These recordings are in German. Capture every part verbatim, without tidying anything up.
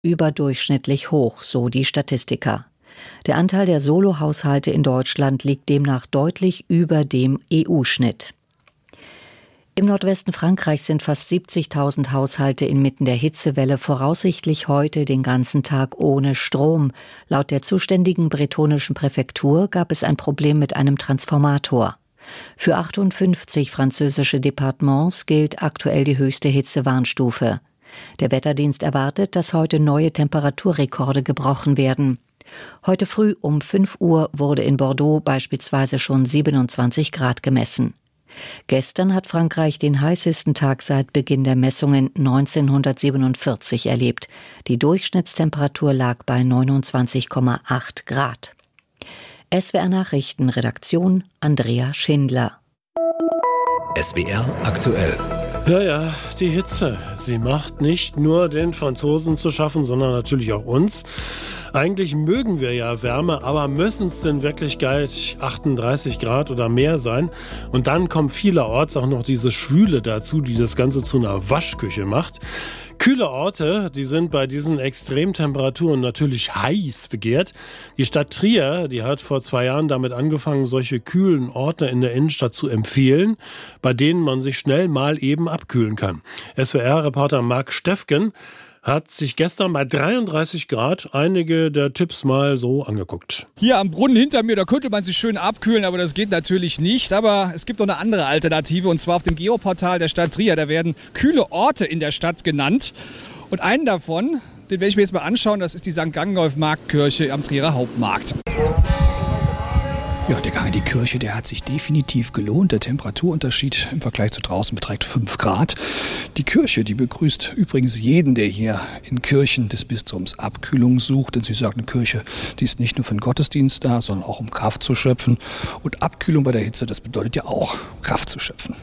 überdurchschnittlich hoch, so die Statistiker. Der Anteil der Solohaushalte in Deutschland liegt demnach deutlich über dem E U-Schnitt. Im Nordwesten Frankreichs sind fast siebzigtausend Haushalte inmitten der Hitzewelle voraussichtlich heute den ganzen Tag ohne Strom. Laut der zuständigen bretonischen Präfektur gab es ein Problem mit einem Transformator. Für achtundfünfzig französische Departements gilt aktuell die höchste Hitzewarnstufe. Der Wetterdienst erwartet, dass heute neue Temperaturrekorde gebrochen werden. Heute früh um fünf Uhr wurde in Bordeaux beispielsweise schon siebenundzwanzig Grad gemessen. Gestern hat Frankreich den heißesten Tag seit Beginn der Messungen neunzehnhundertsiebenundvierzig erlebt. Die Durchschnittstemperatur lag bei neunundzwanzig Komma acht Grad. S W R Nachrichten, Redaktion Andrea Schindler. S W R aktuell. Ja, ja, die Hitze. Sie macht nicht nur den Franzosen zu schaffen, sondern natürlich auch uns. Eigentlich mögen wir ja Wärme, aber müssen es denn wirklich gleich achtunddreißig Grad oder mehr sein? Und dann kommt vielerorts auch noch diese Schwüle dazu, die das Ganze zu einer Waschküche macht. Kühle Orte, die sind bei diesen Extremtemperaturen natürlich heiß begehrt. Die Stadt Trier, die hat vor zwei Jahren damit angefangen, solche kühlen Orte in der Innenstadt zu empfehlen, bei denen man sich schnell mal eben abkühlen kann. S W R-Reporter Marc Steffgen hat sich gestern bei dreiunddreißig Grad einige der Tipps mal so angeguckt. Hier am Brunnen hinter mir, da könnte man sich schön abkühlen, aber das geht natürlich nicht. Aber es gibt noch eine andere Alternative, und zwar auf dem Geoportal der Stadt Trier. Da werden kühle Orte in der Stadt genannt. Und einen davon, den werde ich mir jetzt mal anschauen, das ist die Sankt Gangolf Marktkirche am Trierer Hauptmarkt. Ja, der Gang in die Kirche, der hat sich definitiv gelohnt. Der Temperaturunterschied im Vergleich zu draußen beträgt fünf Grad. Die Kirche, die begrüßt übrigens jeden, der hier in Kirchen des Bistums Abkühlung sucht. Denn sie sagt, eine Kirche, die ist nicht nur für den Gottesdienst da, sondern auch um Kraft zu schöpfen. Und Abkühlung bei der Hitze, das bedeutet ja auch, Kraft zu schöpfen.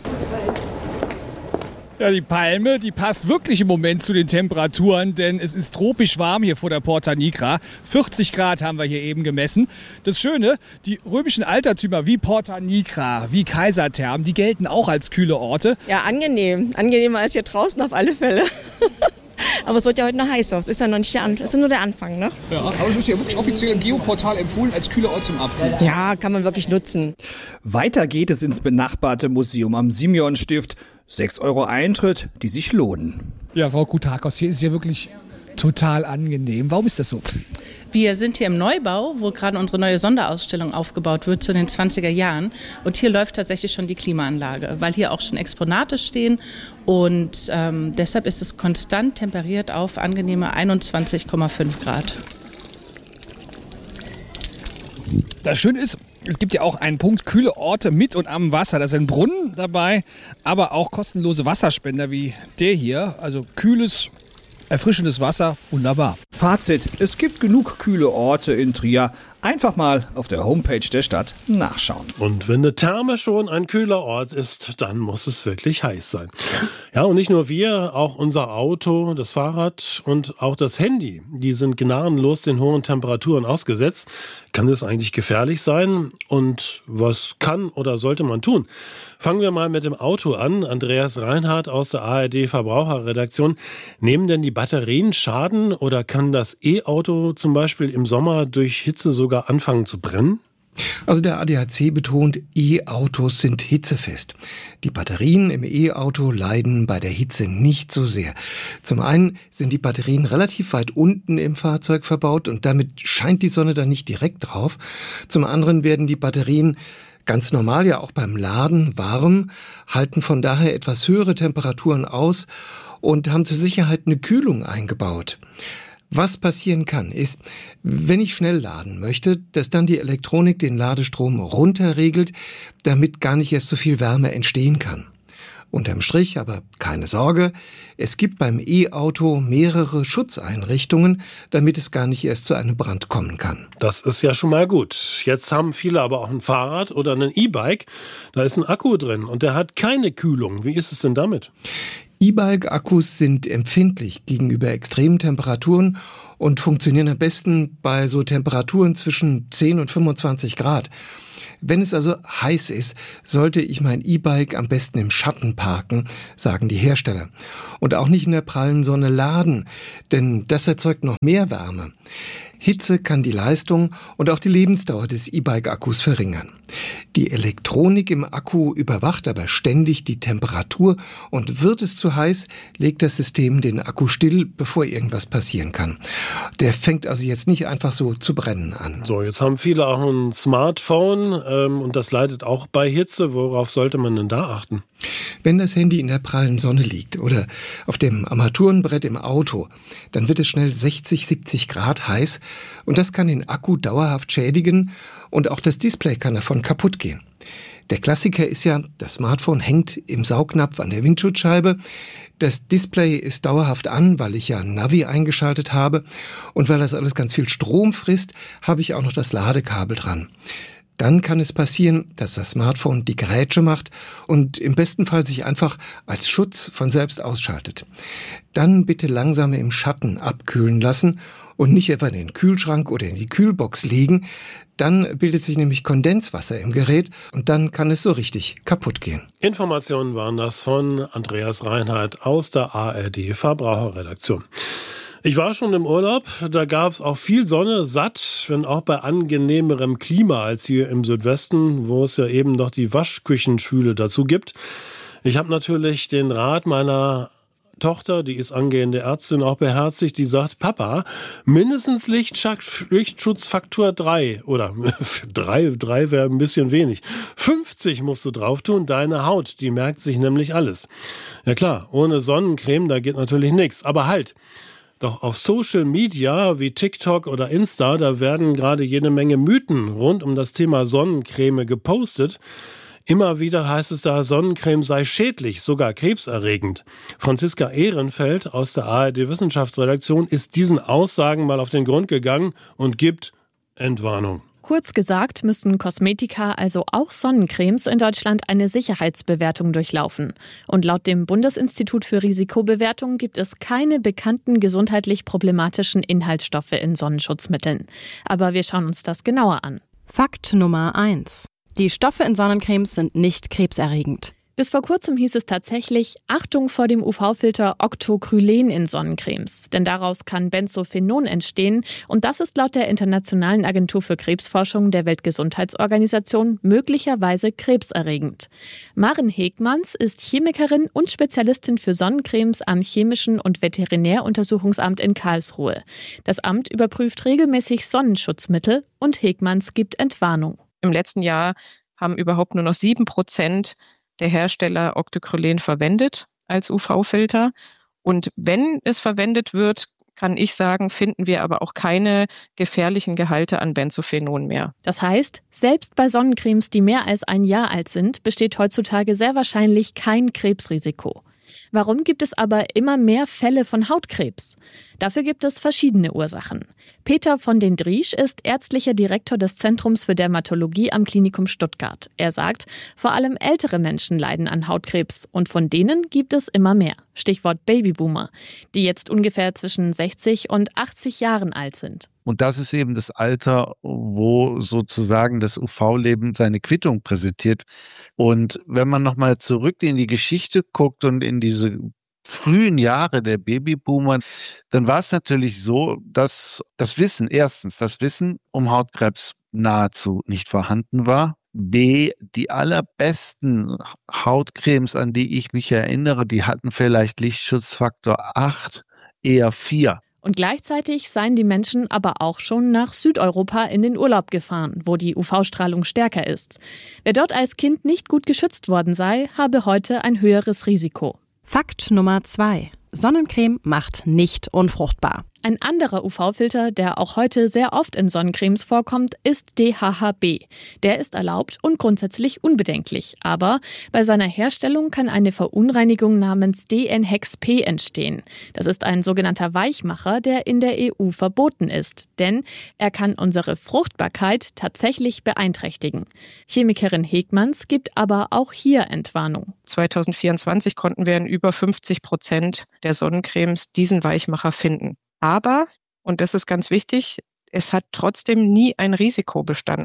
Ja, die Palme, die passt wirklich im Moment zu den Temperaturen, denn es ist tropisch warm hier vor der Porta Nigra. vierzig Grad haben wir hier eben gemessen. Das Schöne, die römischen Altertümer wie Porta Nigra, wie Kaisertherm, die gelten auch als kühle Orte. Ja, angenehm. Angenehmer als hier draußen auf alle Fälle. Aber es wird ja heute noch heißer. Das ist ja noch nicht der Anfang. Das ist nur der Anfang, ne? Ja, aber es ist ja wirklich offiziell im Geoportal empfohlen als kühler Ort zum Abkühlen. Ja, kann man wirklich nutzen. Weiter geht es ins benachbarte Museum am Simeonstift. sechs Euro Eintritt, die sich lohnen. Ja, Frau Kutakos, hier ist es ja wirklich total angenehm. Warum ist das so? Wir sind hier im Neubau, wo gerade unsere neue Sonderausstellung aufgebaut wird zu den zwanziger Jahren. Und hier läuft tatsächlich schon die Klimaanlage, weil hier auch schon Exponate stehen. Und ähm, deshalb ist es konstant temperiert auf angenehme einundzwanzig Komma fünf Grad. Das Schöne ist, es gibt ja auch einen Punkt kühle Orte mit und am Wasser. Da sind Brunnen dabei, aber auch kostenlose Wasserspender wie der hier. Also kühles, erfrischendes Wasser, wunderbar. Fazit, es gibt genug kühle Orte in Trier. Einfach mal auf der Homepage der Stadt nachschauen. Und wenn eine Therme schon ein kühler Ort ist, dann muss es wirklich heiß sein. Ja, und nicht nur wir, auch unser Auto, das Fahrrad und auch das Handy, die sind gnadenlos den hohen Temperaturen ausgesetzt. Kann das eigentlich gefährlich sein? Und was kann oder sollte man tun? Fangen wir mal mit dem Auto an. Andreas Reinhardt aus der A R D Verbraucherredaktion. Nehmen denn die Batterien Schaden oder kann das E-Auto zum Beispiel im Sommer durch Hitze sogar anfangen zu brennen? Also der A D A C betont, E-Autos sind hitzefest. Die Batterien im E-Auto leiden bei der Hitze nicht so sehr. Zum einen sind die Batterien relativ weit unten im Fahrzeug verbaut und damit scheint die Sonne dann nicht direkt drauf. Zum anderen werden die Batterien ganz normal ja auch beim Laden warm, halten von daher etwas höhere Temperaturen aus und haben zur Sicherheit eine Kühlung eingebaut. Was passieren kann, ist, wenn ich schnell laden möchte, dass dann die Elektronik den Ladestrom runterregelt, damit gar nicht erst so viel Wärme entstehen kann. Unterm Strich aber keine Sorge, es gibt beim E-Auto mehrere Schutzeinrichtungen, damit es gar nicht erst zu einem Brand kommen kann. Das ist ja schon mal gut. Jetzt haben viele aber auch ein Fahrrad oder ein E-Bike, da ist ein Akku drin und der hat keine Kühlung. Wie ist es denn damit? E-Bike-Akkus sind empfindlich gegenüber extremen Temperaturen und funktionieren am besten bei so Temperaturen zwischen zehn und fünfundzwanzig Grad. Wenn es also heiß ist, sollte ich mein E-Bike am besten im Schatten parken, sagen die Hersteller. Und auch nicht in der prallen Sonne laden, denn das erzeugt noch mehr Wärme. Hitze kann die Leistung und auch die Lebensdauer des E-Bike-Akkus verringern. Die Elektronik im Akku überwacht aber ständig die Temperatur und wird es zu heiß, legt das System den Akku still, bevor irgendwas passieren kann. Der fängt also jetzt nicht einfach so zu brennen an. So, jetzt haben viele auch ein Smartphone ähm, und das leidet auch bei Hitze. Worauf sollte man denn da achten? Wenn das Handy in der prallen Sonne liegt oder auf dem Armaturenbrett im Auto, dann wird es schnell sechzig, siebzig Grad heiß und das kann den Akku dauerhaft schädigen und auch das Display kann davon kaputt gehen. Der Klassiker ist ja, das Smartphone hängt im Saugnapf an der Windschutzscheibe. Das Display ist dauerhaft an, weil ich ja Navi eingeschaltet habe und weil das alles ganz viel Strom frisst, habe ich auch noch das Ladekabel dran. Dann kann es passieren, dass das Smartphone die Grätsche macht und im besten Fall sich einfach als Schutz von selbst ausschaltet. Dann bitte langsam im Schatten abkühlen lassen und nicht etwa in den Kühlschrank oder in die Kühlbox legen. Dann bildet sich nämlich Kondenswasser im Gerät und dann kann es so richtig kaputt gehen. Informationen waren das von Andreas Reinhardt aus der A R D Verbraucherredaktion. Ich war schon im Urlaub, da gab es auch viel Sonne, satt, wenn auch bei angenehmerem Klima als hier im Südwesten, wo es ja eben noch die Waschküchenschwüle dazu gibt. Ich habe natürlich den Rat meiner Tochter, die ist angehende Ärztin, auch beherzigt, die sagt, Papa, mindestens Lichtschutzfaktor drei oder drei, drei wäre ein bisschen wenig. fünfzig musst du drauf tun, deine Haut, die merkt sich nämlich alles. Ja klar, ohne Sonnencreme, da geht natürlich nichts, aber halt. Doch auf Social Media wie TikTok oder Insta, da werden gerade jede Menge Mythen rund um das Thema Sonnencreme gepostet. Immer wieder heißt es da, Sonnencreme sei schädlich, sogar krebserregend. Franziska Ehrenfeld aus der A R D Wissenschaftsredaktion ist diesen Aussagen mal auf den Grund gegangen und gibt Entwarnung. Kurz gesagt müssen Kosmetika, also auch Sonnencremes, in Deutschland eine Sicherheitsbewertung durchlaufen. Und laut dem Bundesinstitut für Risikobewertung gibt es keine bekannten gesundheitlich problematischen Inhaltsstoffe in Sonnenschutzmitteln. Aber wir schauen uns das genauer an. Fakt Nummer eins. Die Stoffe in Sonnencremes sind nicht krebserregend. Bis vor kurzem hieß es tatsächlich, Achtung vor dem U V-Filter Octocrylen in Sonnencremes. Denn daraus kann Benzophenon entstehen und das ist laut der Internationalen Agentur für Krebsforschung der Weltgesundheitsorganisation möglicherweise krebserregend. Maren Hegmanns ist Chemikerin und Spezialistin für Sonnencremes am Chemischen und Veterinäruntersuchungsamt in Karlsruhe. Das Amt überprüft regelmäßig Sonnenschutzmittel und Hegmanns gibt Entwarnung. Im letzten Jahr haben überhaupt nur noch sieben Prozent der Hersteller Octocrylen verwendet als U V-Filter. Und wenn es verwendet wird, kann ich sagen, finden wir aber auch keine gefährlichen Gehalte an Benzophenon mehr. Das heißt, selbst bei Sonnencremes, die mehr als ein Jahr alt sind, besteht heutzutage sehr wahrscheinlich kein Krebsrisiko. Warum gibt es aber immer mehr Fälle von Hautkrebs? Dafür gibt es verschiedene Ursachen. Peter von den Driesch ist ärztlicher Direktor des Zentrums für Dermatologie am Klinikum Stuttgart. Er sagt, vor allem ältere Menschen leiden an Hautkrebs und von denen gibt es immer mehr. Stichwort Babyboomer, die jetzt ungefähr zwischen sechzig und achtzig Jahren alt sind. Und das ist eben das Alter, wo sozusagen das U V-Leben seine Quittung präsentiert. Und wenn man nochmal zurück in die Geschichte guckt und in diese frühen Jahre der Babyboomer, dann war es natürlich so, dass das Wissen, erstens, das Wissen um Hautkrebs nahezu nicht vorhanden war. B, die allerbesten Hautcremes, an die ich mich erinnere, die hatten vielleicht Lichtschutzfaktor acht, eher vier. Und gleichzeitig seien die Menschen aber auch schon nach Südeuropa in den Urlaub gefahren, wo die U V-Strahlung stärker ist. Wer dort als Kind nicht gut geschützt worden sei, habe heute ein höheres Risiko. Fakt Nummer zwei. Sonnencreme macht nicht unfruchtbar. Ein anderer U V-Filter, der auch heute sehr oft in Sonnencremes vorkommt, ist D H H B. Der ist erlaubt und grundsätzlich unbedenklich. Aber bei seiner Herstellung kann eine Verunreinigung namens D N Hex P entstehen. Das ist ein sogenannter Weichmacher, der in der E U verboten ist. Denn er kann unsere Fruchtbarkeit tatsächlich beeinträchtigen. Chemikerin Hegmanns gibt aber auch hier Entwarnung. zwanzig vierundzwanzig konnten wir in über fünfzig Prozent der Sonnencremes diesen Weichmacher finden. Aber, und das ist ganz wichtig, es hat trotzdem nie ein Risiko bestanden.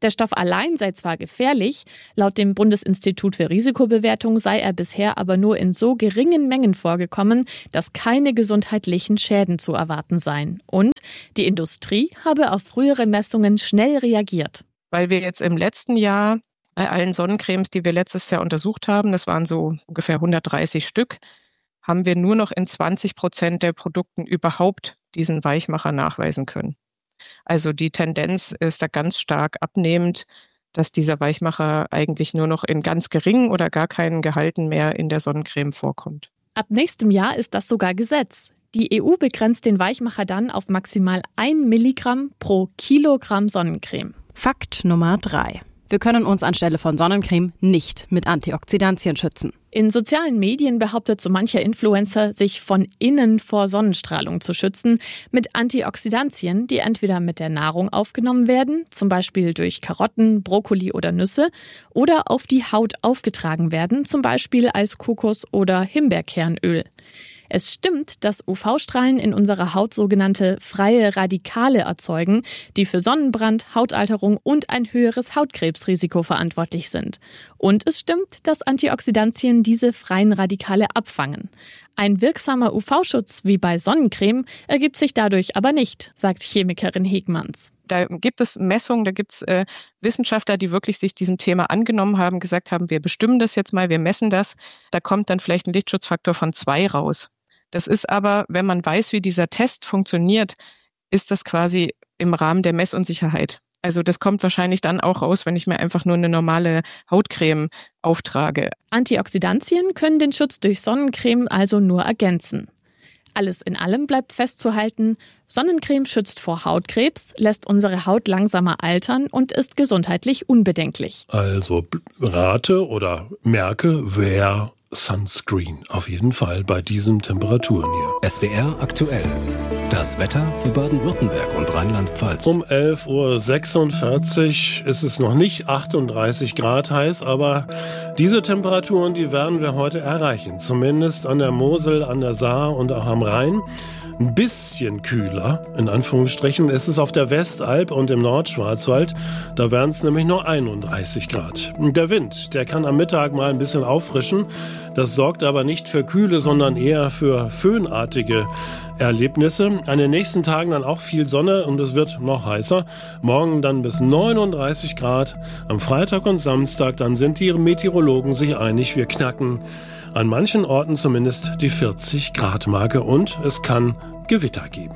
Der Stoff allein sei zwar gefährlich, laut dem Bundesinstitut für Risikobewertung sei er bisher aber nur in so geringen Mengen vorgekommen, dass keine gesundheitlichen Schäden zu erwarten seien. Und die Industrie habe auf frühere Messungen schnell reagiert. Weil wir jetzt im letzten Jahr bei allen Sonnencremes, die wir letztes Jahr untersucht haben, das waren so ungefähr hundertdreißig Stück, haben wir nur noch in zwanzig Prozent der Produkten überhaupt diesen Weichmacher nachweisen können. Also die Tendenz ist da ganz stark abnehmend, dass dieser Weichmacher eigentlich nur noch in ganz geringen oder gar keinen Gehalten mehr in der Sonnencreme vorkommt. Ab nächstem Jahr ist das sogar Gesetz. Die E U begrenzt den Weichmacher dann auf maximal ein Milligramm pro Kilogramm Sonnencreme. Fakt Nummer drei. Wir können uns anstelle von Sonnencreme nicht mit Antioxidantien schützen. In sozialen Medien behauptet so mancher Influencer, sich von innen vor Sonnenstrahlung zu schützen, mit Antioxidantien, die entweder mit der Nahrung aufgenommen werden, zum Beispiel durch Karotten, Brokkoli oder Nüsse, oder auf die Haut aufgetragen werden, zum Beispiel als Kokos- oder Himbeerkernöl. Es stimmt, dass U V-Strahlen in unserer Haut sogenannte freie Radikale erzeugen, die für Sonnenbrand, Hautalterung und ein höheres Hautkrebsrisiko verantwortlich sind. Und es stimmt, dass Antioxidantien diese freien Radikale abfangen. Ein wirksamer U V-Schutz wie bei Sonnencreme ergibt sich dadurch aber nicht, sagt Chemikerin Hegmanns. Da gibt es Messungen, da gibt es äh, Wissenschaftler, die wirklich sich diesem Thema angenommen haben, gesagt haben, wir bestimmen das jetzt mal, wir messen das. Da kommt dann vielleicht ein Lichtschutzfaktor von zwei raus. Das ist aber, wenn man weiß, wie dieser Test funktioniert, ist das quasi im Rahmen der Messunsicherheit. Also das kommt wahrscheinlich dann auch raus, wenn ich mir einfach nur eine normale Hautcreme auftrage. Antioxidantien können den Schutz durch Sonnencreme also nur ergänzen. Alles in allem bleibt festzuhalten, Sonnencreme schützt vor Hautkrebs, lässt unsere Haut langsamer altern und ist gesundheitlich unbedenklich. Also rate oder merke, wer Sunscreen. Auf jeden Fall bei diesen Temperaturen hier. S W R aktuell. Das Wetter für Baden-Württemberg und Rheinland-Pfalz. Um elf Uhr sechsundvierzig ist es noch nicht achtunddreißig Grad heiß, aber diese Temperaturen, die werden wir heute erreichen. Zumindest an der Mosel, an der Saar und auch am Rhein. Ein bisschen kühler, in Anführungsstrichen, ist es auf der Westalb und im Nordschwarzwald. Da werden es nämlich nur einunddreißig Grad. Der Wind, der kann am Mittag mal ein bisschen auffrischen. Das sorgt aber nicht für Kühle, sondern eher für föhnartige Erlebnisse. An den nächsten Tagen dann auch viel Sonne und es wird noch heißer. Morgen dann bis neununddreißig Grad. Am Freitag und Samstag, dann sind die Meteorologen sich einig, wir knacken an manchen Orten zumindest die vierzig Grad Marke und es kann Gewitter geben.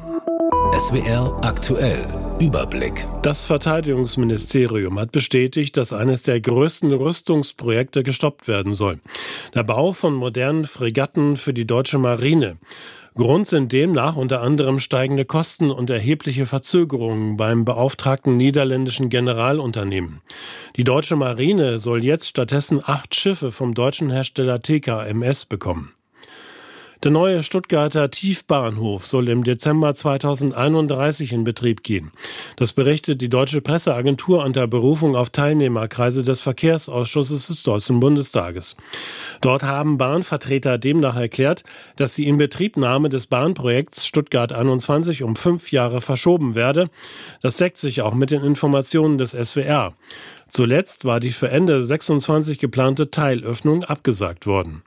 S W R aktuell. Überblick. Das Verteidigungsministerium hat bestätigt, dass eines der größten Rüstungsprojekte gestoppt werden soll. Der Bau von modernen Fregatten für die deutsche Marine. Grund sind demnach unter anderem steigende Kosten und erhebliche Verzögerungen beim beauftragten niederländischen Generalunternehmen. Die deutsche Marine soll jetzt stattdessen acht Schiffe vom deutschen Hersteller T K M S bekommen. Der neue Stuttgarter Tiefbahnhof soll im Dezember zweitausendeinunddreißig in Betrieb gehen. Das berichtet die Deutsche Presseagentur unter Berufung auf Teilnehmerkreise des Verkehrsausschusses des Deutschen Bundestages. Dort haben Bahnvertreter demnach erklärt, dass die Inbetriebnahme des Bahnprojekts Stuttgart einundzwanzig um fünf Jahre verschoben werde. Das deckt sich auch mit den Informationen des S W R. Zuletzt war die für Ende sechsundzwanzig geplante Teilöffnung abgesagt worden.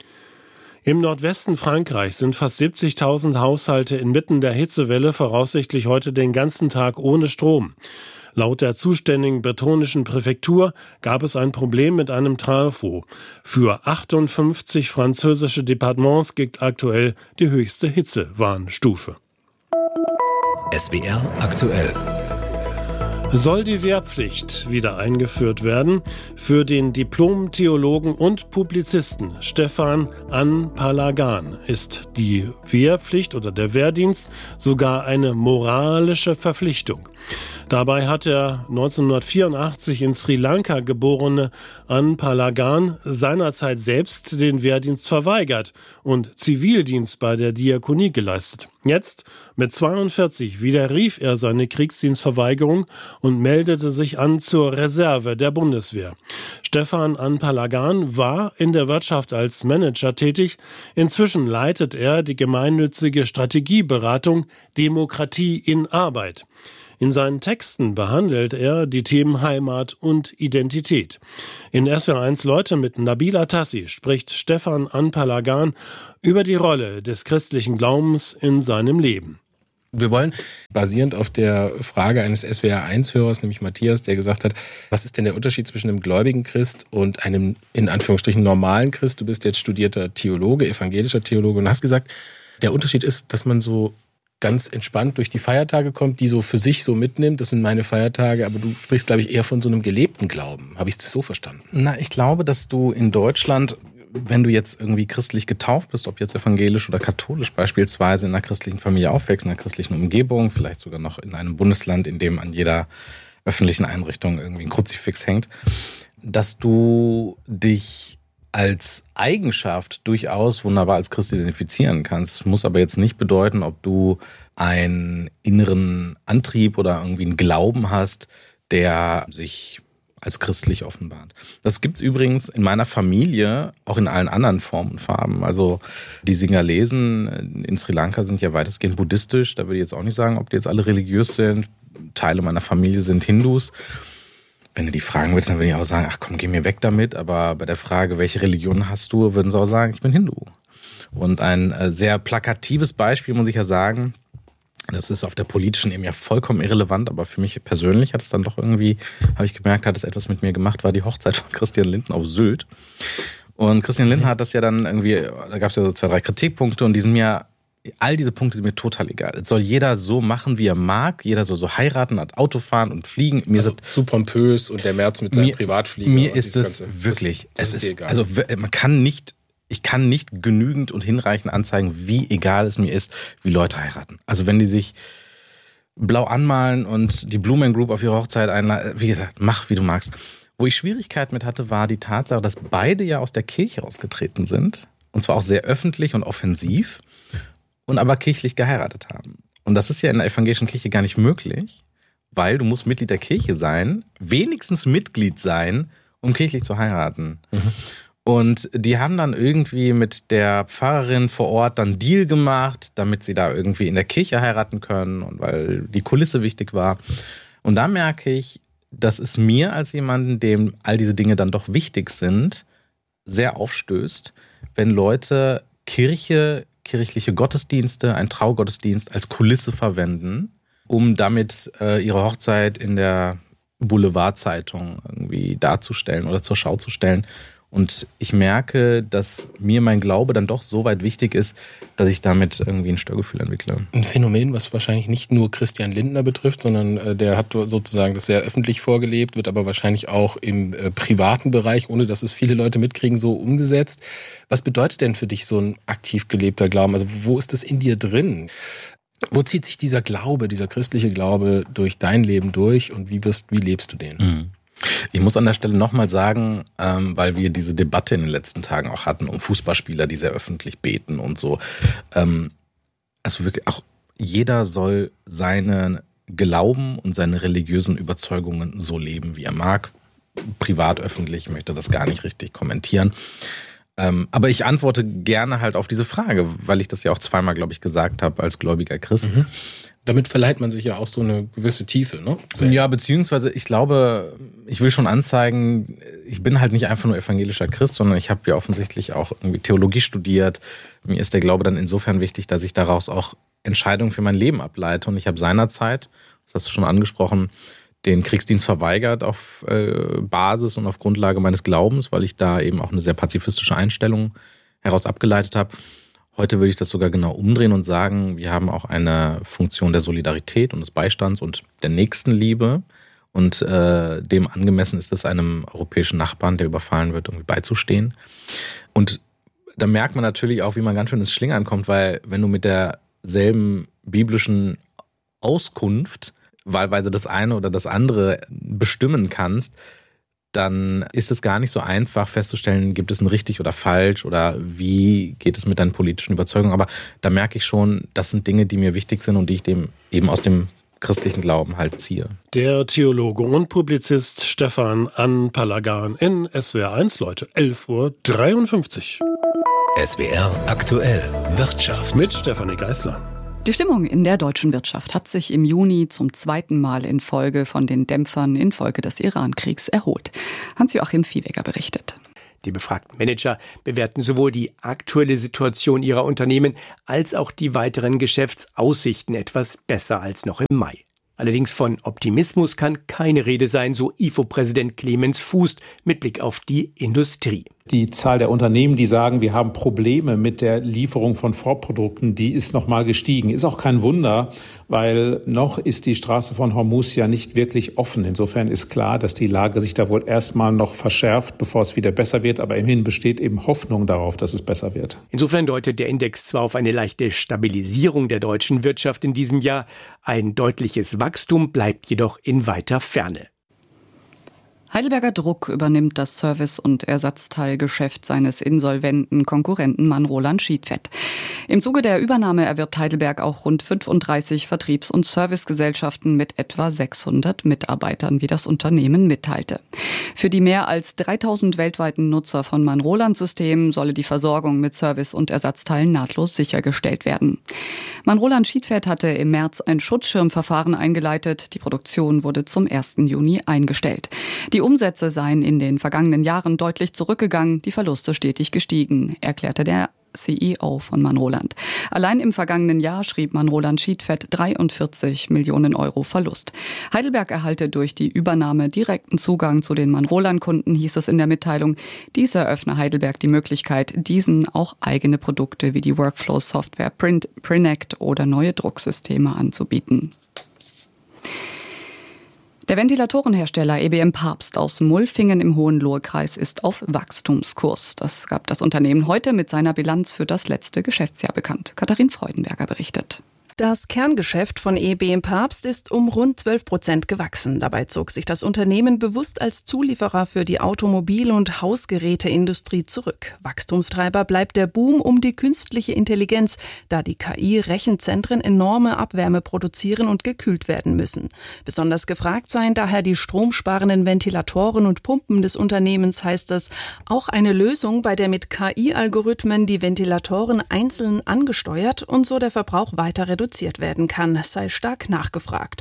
Im Nordwesten Frankreichs sind fast siebzigtausend Haushalte inmitten der Hitzewelle voraussichtlich heute den ganzen Tag ohne Strom. Laut der zuständigen bretonischen Präfektur gab es ein Problem mit einem Trafo. Für achtundfünfzig französische Departements gilt aktuell die höchste Hitzewarnstufe. S W R aktuell. Soll die Wehrpflicht wieder eingeführt werden? Für den Diplom-Theologen und Publizisten Stefan An-Palagan ist die Wehrpflicht oder der Wehrdienst sogar eine moralische Verpflichtung. Dabei hat der neunzehnhundertvierundachtzig in Sri Lanka geborene An-Palagan seinerzeit selbst den Wehrdienst verweigert und Zivildienst bei der Diakonie geleistet. Jetzt, mit zweiundvierzig, widerrief er seine Kriegsdienstverweigerung und meldete sich an zur Reserve der Bundeswehr. Stefan An-Palagan war in der Wirtschaft als Manager tätig. Inzwischen leitet er die gemeinnützige Strategieberatung Demokratie in Arbeit. In seinen Texten behandelt er die Themen Heimat und Identität. In S W R eins Leute mit Nabila Tassi spricht Stefan Anpalagan über die Rolle des christlichen Glaubens in seinem Leben. Wir wollen, basierend auf der Frage eines S W R eins Hörers, nämlich Matthias, der gesagt hat, was ist denn der Unterschied zwischen einem gläubigen Christ und einem, in Anführungsstrichen, normalen Christ? Du bist jetzt studierter Theologe, evangelischer Theologe und hast gesagt, der Unterschied ist, dass man so ganz entspannt durch die Feiertage kommt, die so für sich so mitnimmt. Das sind meine Feiertage, aber du sprichst, glaube ich, eher von so einem gelebten Glauben. Habe ich es so verstanden? Na, ich glaube, dass du in Deutschland, wenn du jetzt irgendwie christlich getauft bist, ob jetzt evangelisch oder katholisch beispielsweise, in einer christlichen Familie aufwächst, in einer christlichen Umgebung, vielleicht sogar noch in einem Bundesland, in dem an jeder öffentlichen Einrichtung irgendwie ein Kruzifix hängt, dass du dich als Eigenschaft durchaus wunderbar als Christ identifizieren kannst. Das muss aber jetzt nicht bedeuten, ob du einen inneren Antrieb oder irgendwie einen Glauben hast, der sich als christlich offenbart. Das gibt's übrigens in meiner Familie auch in allen anderen Formen und Farben. Also die Singalesen in Sri Lanka sind ja weitestgehend buddhistisch. Da würde ich jetzt auch nicht sagen, ob die jetzt alle religiös sind. Teile meiner Familie sind Hindus. Wenn du die fragen würdest, dann würde ich auch sagen, ach komm, geh mir weg damit. Aber bei der Frage, welche Religion hast du, würden sie auch sagen, ich bin Hindu. Und ein sehr plakatives Beispiel, muss ich ja sagen, das ist auf der politischen Ebene ja vollkommen irrelevant, aber für mich persönlich hat es dann doch irgendwie, habe ich gemerkt, hat es etwas mit mir gemacht, war die Hochzeit von Christian Lindner auf Sylt. Und Christian Lindner hat das ja dann irgendwie, da gab es ja so zwei, drei Kritikpunkte und die sind mir, all diese Punkte sind mir total egal. Es soll jeder so machen, wie er mag, jeder soll so heiraten, hat Auto fahren und fliegen. Mir also ist, zu pompös und der Merz mit seinem mir, Privatflieger. Mir ist es wirklich, das, das es ist, ist, egal. also man kann nicht, ich kann nicht genügend und hinreichend anzeigen, wie egal es mir ist, wie Leute heiraten. Also wenn die sich blau anmalen und die Blue Man Group auf ihre Hochzeit einladen, wie gesagt, mach, wie du magst. Wo ich Schwierigkeiten mit hatte, war die Tatsache, dass beide ja aus der Kirche ausgetreten sind. Und zwar auch sehr öffentlich und offensiv und aber kirchlich geheiratet haben. Und das ist ja in der evangelischen Kirche gar nicht möglich, weil du musst Mitglied der Kirche sein, wenigstens Mitglied sein, um kirchlich zu heiraten. Mhm. Und die haben dann irgendwie mit der Pfarrerin vor Ort dann Deal gemacht, damit sie da irgendwie in der Kirche heiraten können und weil die Kulisse wichtig war. Und da merke ich, dass es mir als jemanden, dem all diese Dinge dann doch wichtig sind, sehr aufstößt, wenn Leute Kirche, kirchliche Gottesdienste, einen Traugottesdienst als Kulisse verwenden, um damit äh, ihre Hochzeit in der Boulevardzeitung irgendwie darzustellen oder zur Schau zu stellen. Und ich merke, dass mir mein Glaube dann doch so weit wichtig ist, dass ich damit irgendwie ein Störgefühl entwickle. Ein Phänomen, was wahrscheinlich nicht nur Christian Lindner betrifft, sondern äh, der hat sozusagen das sehr öffentlich vorgelebt, wird aber wahrscheinlich auch im äh, privaten Bereich, ohne dass es viele Leute mitkriegen, so umgesetzt. Was bedeutet denn für dich so ein aktiv gelebter Glauben? Also wo ist das in dir drin? Wo zieht sich dieser Glaube, dieser christliche Glaube durch dein Leben durch und wie wirst, wie lebst du den? Mhm. Ich muss an der Stelle nochmal sagen, ähm, weil wir diese Debatte in den letzten Tagen auch hatten um Fußballspieler, die sehr öffentlich beten und so. Ähm, also wirklich auch jeder soll seine Glauben und seine religiösen Überzeugungen so leben, wie er mag. Privat, öffentlich, ich möchte das gar nicht richtig kommentieren. Ähm, aber ich antworte gerne halt auf diese Frage, weil ich das ja auch zweimal, glaube ich, gesagt habe als gläubiger Christ. Mhm. Damit verleiht man sich ja auch so eine gewisse Tiefe, ne? Sehr. Ja, beziehungsweise ich glaube, ich will schon anzeigen, ich bin halt nicht einfach nur evangelischer Christ, sondern ich habe ja offensichtlich auch irgendwie Theologie studiert. Mir ist der Glaube dann insofern wichtig, dass ich daraus auch Entscheidungen für mein Leben ableite. Und ich habe seinerzeit, das hast du schon angesprochen, den Kriegsdienst verweigert auf äh, Basis und auf Grundlage meines Glaubens, weil ich da eben auch eine sehr pazifistische Einstellung heraus abgeleitet habe. Heute würde ich das sogar genau umdrehen und sagen, wir haben auch eine Funktion der Solidarität und des Beistands und der Nächstenliebe. Und äh, dem angemessen ist es einem europäischen Nachbarn, der überfallen wird, irgendwie beizustehen. Und da merkt man natürlich auch, wie man ganz schön ins Schlingern kommt, weil wenn du mit derselben biblischen Auskunft wahlweise das eine oder das andere bestimmen kannst, dann ist es gar nicht so einfach festzustellen, gibt es ein richtig oder falsch oder wie geht es mit deinen politischen Überzeugungen. Aber da merke ich schon, das sind Dinge, die mir wichtig sind und die ich dem eben aus dem christlichen Glauben halt ziehe. Der Theologe und Publizist Stefan Anpalagan in S W R eins, Leute, elf Uhr dreiundfünfzig. S W R aktuell Wirtschaft. Mit Stefanie Geisler. Die Stimmung in der deutschen Wirtschaft hat sich im Juni zum zweiten Mal in Folge von den Dämpfern infolge des Iran-Kriegs erholt. Hans-Joachim Viehweger berichtet. Die befragten Manager bewerten sowohl die aktuelle Situation ihrer Unternehmen als auch die weiteren Geschäftsaussichten etwas besser als noch im Mai. Allerdings von Optimismus kann keine Rede sein, so I F O-Präsident Clemens Fuß mit Blick auf die Industrie. Die Zahl der Unternehmen, die sagen, wir haben Probleme mit der Lieferung von Vorprodukten, die ist nochmal gestiegen. Ist auch kein Wunder, weil noch ist die Straße von Hormuz ja nicht wirklich offen. Insofern ist klar, dass die Lage sich da wohl erstmal noch verschärft, bevor es wieder besser wird. Aber immerhin besteht eben Hoffnung darauf, dass es besser wird. Insofern deutet der Index zwar auf eine leichte Stabilisierung der deutschen Wirtschaft in diesem Jahr. Ein deutliches Wachstum bleibt jedoch in weiter Ferne. Heidelberger Druck übernimmt das Service- und Ersatzteilgeschäft seines insolventen Konkurrenten Manroland Sheetfed. Im Zuge der Übernahme erwirbt Heidelberg auch rund fünfunddreißig Vertriebs- und Servicegesellschaften mit etwa sechshundert Mitarbeitern, wie das Unternehmen mitteilte. Für die mehr als dreitausend weltweiten Nutzer von Manroland-Systemen solle die Versorgung mit Service- und Ersatzteilen nahtlos sichergestellt werden. Manroland Sheetfed hatte im März ein Schutzschirmverfahren eingeleitet. Die Produktion wurde zum ersten Juni eingestellt. Die Umsätze seien in den vergangenen Jahren deutlich zurückgegangen, die Verluste stetig gestiegen, erklärte der C E O von Manroland. Allein im vergangenen Jahr schrieb Manroland Sheetfed dreiundvierzig Millionen Euro Verlust. Heidelberg erhalte durch die Übernahme direkten Zugang zu den Manroland-Kunden, hieß es in der Mitteilung. Dies eröffne Heidelberg die Möglichkeit, diesen auch eigene Produkte wie die Workflow-Software Print, Prinect oder neue Drucksysteme anzubieten. Der Ventilatorenhersteller E B M Papst aus Mulfingen im Hohenlohe-Kreis ist auf Wachstumskurs. Das gab das Unternehmen heute mit seiner Bilanz für das letzte Geschäftsjahr bekannt. Katharin Freudenberger berichtet. Das Kerngeschäft von E B M Papst ist um rund zwölf Prozent gewachsen. Dabei zog sich das Unternehmen bewusst als Zulieferer für die Automobil- und Hausgeräteindustrie zurück. Wachstumstreiber bleibt der Boom um die künstliche Intelligenz, da die K I-Rechenzentren enorme Abwärme produzieren und gekühlt werden müssen. Besonders gefragt seien daher die stromsparenden Ventilatoren und Pumpen des Unternehmens, heißt es. Auch eine Lösung, bei der mit K I-Algorithmen die Ventilatoren einzeln angesteuert und so der Verbrauch weiter reduziert werden kann, sei stark nachgefragt.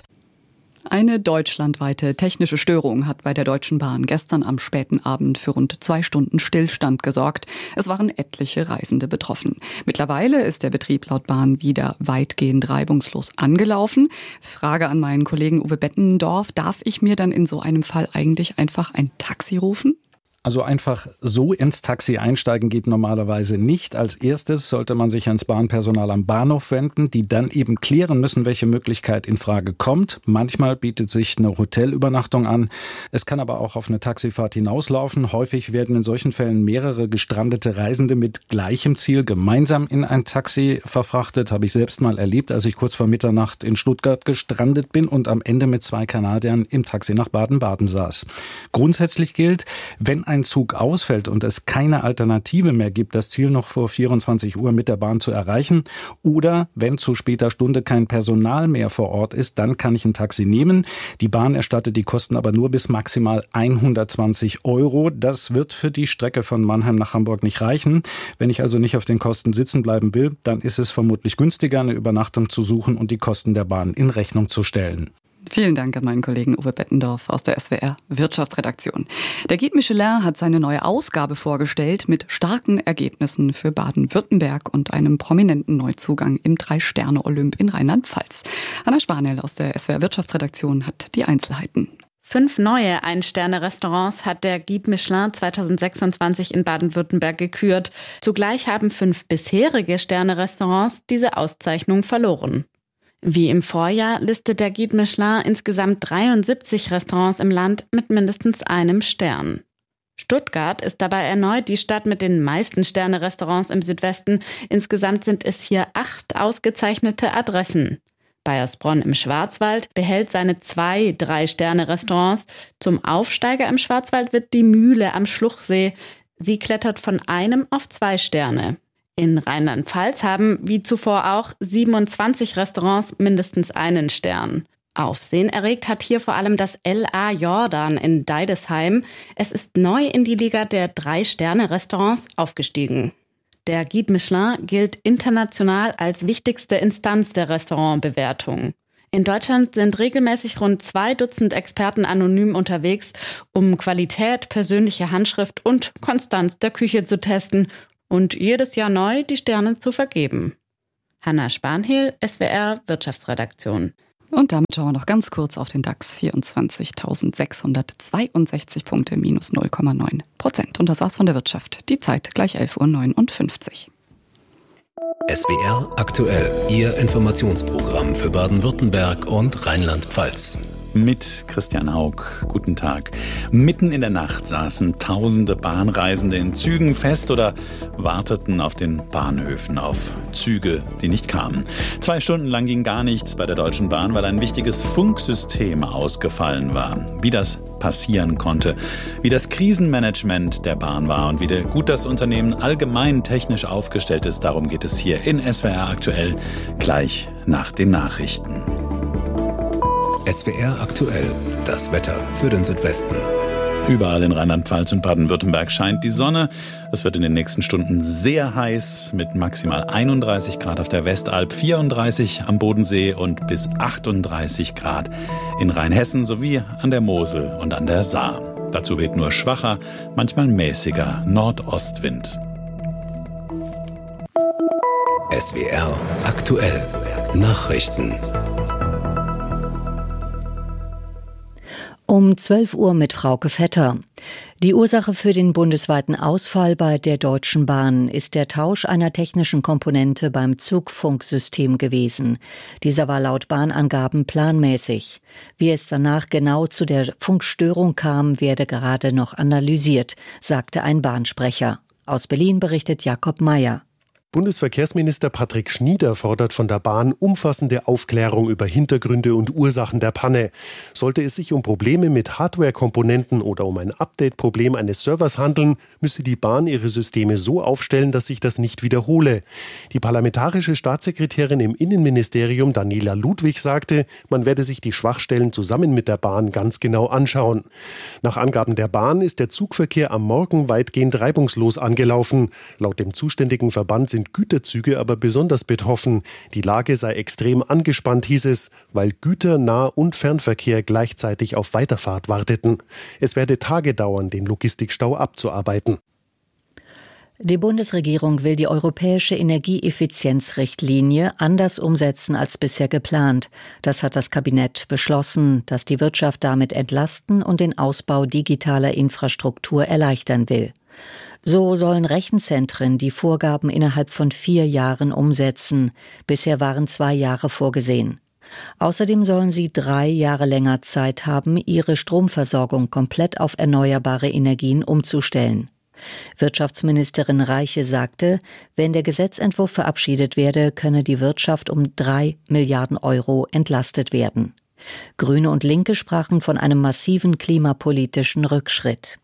Eine deutschlandweite technische Störung hat bei der Deutschen Bahn gestern am späten Abend für rund zwei Stunden Stillstand gesorgt. Es waren etliche Reisende betroffen. Mittlerweile ist der Betrieb laut Bahn wieder weitgehend reibungslos angelaufen. Frage an meinen Kollegen Uwe Bettendorf: Darf ich mir dann in so einem Fall eigentlich einfach ein Taxi rufen? Also einfach so ins Taxi einsteigen geht normalerweise nicht. Als erstes sollte man sich ans Bahnpersonal am Bahnhof wenden, die dann eben klären müssen, welche Möglichkeit in Frage kommt. Manchmal bietet sich eine Hotelübernachtung an. Es kann aber auch auf eine Taxifahrt hinauslaufen. Häufig werden in solchen Fällen mehrere gestrandete Reisende mit gleichem Ziel gemeinsam in ein Taxi verfrachtet. Habe ich selbst mal erlebt, als ich kurz vor Mitternacht in Stuttgart gestrandet bin und am Ende mit zwei Kanadiern im Taxi nach Baden-Baden saß. Grundsätzlich gilt, wenn ein Zug ausfällt und es keine Alternative mehr gibt, das Ziel noch vor vierundzwanzig Uhr mit der Bahn zu erreichen, oder wenn zu später Stunde kein Personal mehr vor Ort ist, dann kann ich ein Taxi nehmen. Die Bahn erstattet die Kosten aber nur bis maximal hundertzwanzig Euro. Das wird für die Strecke von Mannheim nach Hamburg nicht reichen. Wenn ich also nicht auf den Kosten sitzen bleiben will, dann ist es vermutlich günstiger, eine Übernachtung zu suchen und die Kosten der Bahn in Rechnung zu stellen. Vielen Dank an meinen Kollegen Uwe Bettendorf aus der S W R Wirtschaftsredaktion. Der Guide Michelin hat seine neue Ausgabe vorgestellt mit starken Ergebnissen für Baden-Württemberg und einem prominenten Neuzugang im Drei-Sterne-Olymp in Rheinland-Pfalz. Anna Spanel aus der S W R Wirtschaftsredaktion hat die Einzelheiten. Fünf neue Ein-Sterne-Restaurants hat der Guide Michelin zweitausendsechsundzwanzig in Baden-Württemberg gekürt. Zugleich haben fünf bisherige Sterne-Restaurants diese Auszeichnung verloren. Wie im Vorjahr listet der Guide Michelin insgesamt dreiundsiebzig Restaurants im Land mit mindestens einem Stern. Stuttgart ist dabei erneut die Stadt mit den meisten Sterne-Restaurants im Südwesten. Insgesamt sind es hier acht ausgezeichnete Adressen. Baiersbronn im Schwarzwald behält seine zwei Drei-Sterne-Restaurants. Zum Aufsteiger im Schwarzwald wird die Mühle am Schluchsee. Sie klettert von einem auf zwei Sterne. In Rheinland-Pfalz haben, wie zuvor auch, siebenundzwanzig Restaurants mindestens einen Stern. Aufsehen erregt hat hier vor allem das L A Jordan in Deidesheim. Es ist neu in die Liga der Drei-Sterne-Restaurants aufgestiegen. Der Guide Michelin gilt international als wichtigste Instanz der Restaurantbewertung. In Deutschland sind regelmäßig rund zwei Dutzend Experten anonym unterwegs, um Qualität, persönliche Handschrift und Konstanz der Küche zu testen und jedes Jahr neu die Sterne zu vergeben. Hanna Spanhehl, S W R Wirtschaftsredaktion. Und damit schauen wir noch ganz kurz auf den DAX. vierundzwanzigtausendsechshundertzweiundsechzig Punkte, minus null Komma neun Prozent. Und das war's von der Wirtschaft. Die Zeit gleich elf Uhr neunundfünfzig. S W R aktuell, Ihr Informationsprogramm für Baden-Württemberg und Rheinland-Pfalz. Mit Christian Haug. Guten Tag. Mitten in der Nacht saßen tausende Bahnreisende in Zügen fest oder warteten auf den Bahnhöfen auf Züge, die nicht kamen. Zwei Stunden lang ging gar nichts bei der Deutschen Bahn, weil ein wichtiges Funksystem ausgefallen war. Wie das passieren konnte, wie das Krisenmanagement der Bahn war und wie gut das Unternehmen allgemein technisch aufgestellt ist, darum geht es hier in S W R aktuell, gleich nach den Nachrichten. S W R aktuell, das Wetter für den Südwesten. Überall in Rheinland-Pfalz und Baden-Württemberg scheint die Sonne. Es wird in den nächsten Stunden sehr heiß mit maximal einunddreißig Grad auf der Westalb, vierunddreißig am Bodensee und bis achtunddreißig Grad in Rheinhessen sowie an der Mosel und an der Saar. Dazu weht nur schwacher, manchmal mäßiger Nordostwind. S W R aktuell, Nachrichten. Um zwölf Uhr mit Frauke Vetter. Die Ursache für den bundesweiten Ausfall bei der Deutschen Bahn ist der Tausch einer technischen Komponente beim Zugfunksystem gewesen. Dieser war laut Bahnangaben planmäßig. Wie es danach genau zu der Funkstörung kam, werde gerade noch analysiert, sagte ein Bahnsprecher. Aus Berlin berichtet Jakob Mayer. Bundesverkehrsminister Patrick Schnieder fordert von der Bahn umfassende Aufklärung über Hintergründe und Ursachen der Panne. Sollte es sich um Probleme mit Hardware-Komponenten oder um ein Update-Problem eines Servers handeln, müsse die Bahn ihre Systeme so aufstellen, dass sich das nicht wiederhole. Die parlamentarische Staatssekretärin im Innenministerium Daniela Ludwig sagte, man werde sich die Schwachstellen zusammen mit der Bahn ganz genau anschauen. Nach Angaben der Bahn ist der Zugverkehr am Morgen weitgehend reibungslos angelaufen. Laut dem zuständigen Verband sind Güterzüge aber besonders betroffen. Die Lage sei extrem angespannt, hieß es, weil Güter-, Nah- und Fernverkehr gleichzeitig auf Weiterfahrt warteten. Es werde Tage dauern, den Logistikstau abzuarbeiten. Die Bundesregierung will die europäische Energieeffizienzrichtlinie anders umsetzen als bisher geplant. Das hat das Kabinett beschlossen, das die Wirtschaft damit entlasten und den Ausbau digitaler Infrastruktur erleichtern will. So sollen Rechenzentren die Vorgaben innerhalb von vier Jahren umsetzen. Bisher waren zwei Jahre vorgesehen. Außerdem sollen sie drei Jahre länger Zeit haben, ihre Stromversorgung komplett auf erneuerbare Energien umzustellen. Wirtschaftsministerin Reiche sagte, wenn der Gesetzentwurf verabschiedet werde, könne die Wirtschaft um drei Milliarden Euro entlastet werden. Grüne und Linke sprachen von einem massiven klimapolitischen Rückschritt.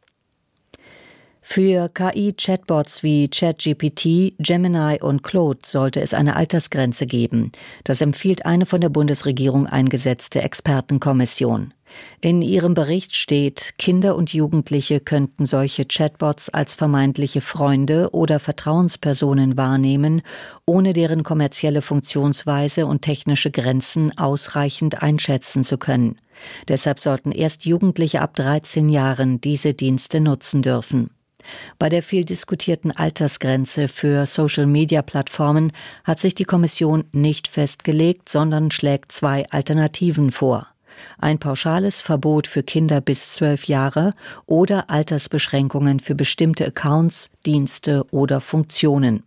Für K I-Chatbots wie ChatGPT, Gemini und Claude sollte es eine Altersgrenze geben. Das empfiehlt eine von der Bundesregierung eingesetzte Expertenkommission. In ihrem Bericht steht, Kinder und Jugendliche könnten solche Chatbots als vermeintliche Freunde oder Vertrauenspersonen wahrnehmen, ohne deren kommerzielle Funktionsweise und technische Grenzen ausreichend einschätzen zu können. Deshalb sollten erst Jugendliche ab dreizehn Jahren diese Dienste nutzen dürfen. Bei der viel diskutierten Altersgrenze für Social-Media-Plattformen hat sich die Kommission nicht festgelegt, sondern schlägt zwei Alternativen vor. Ein pauschales Verbot für Kinder bis zwölf Jahre oder Altersbeschränkungen für bestimmte Accounts, Dienste oder Funktionen.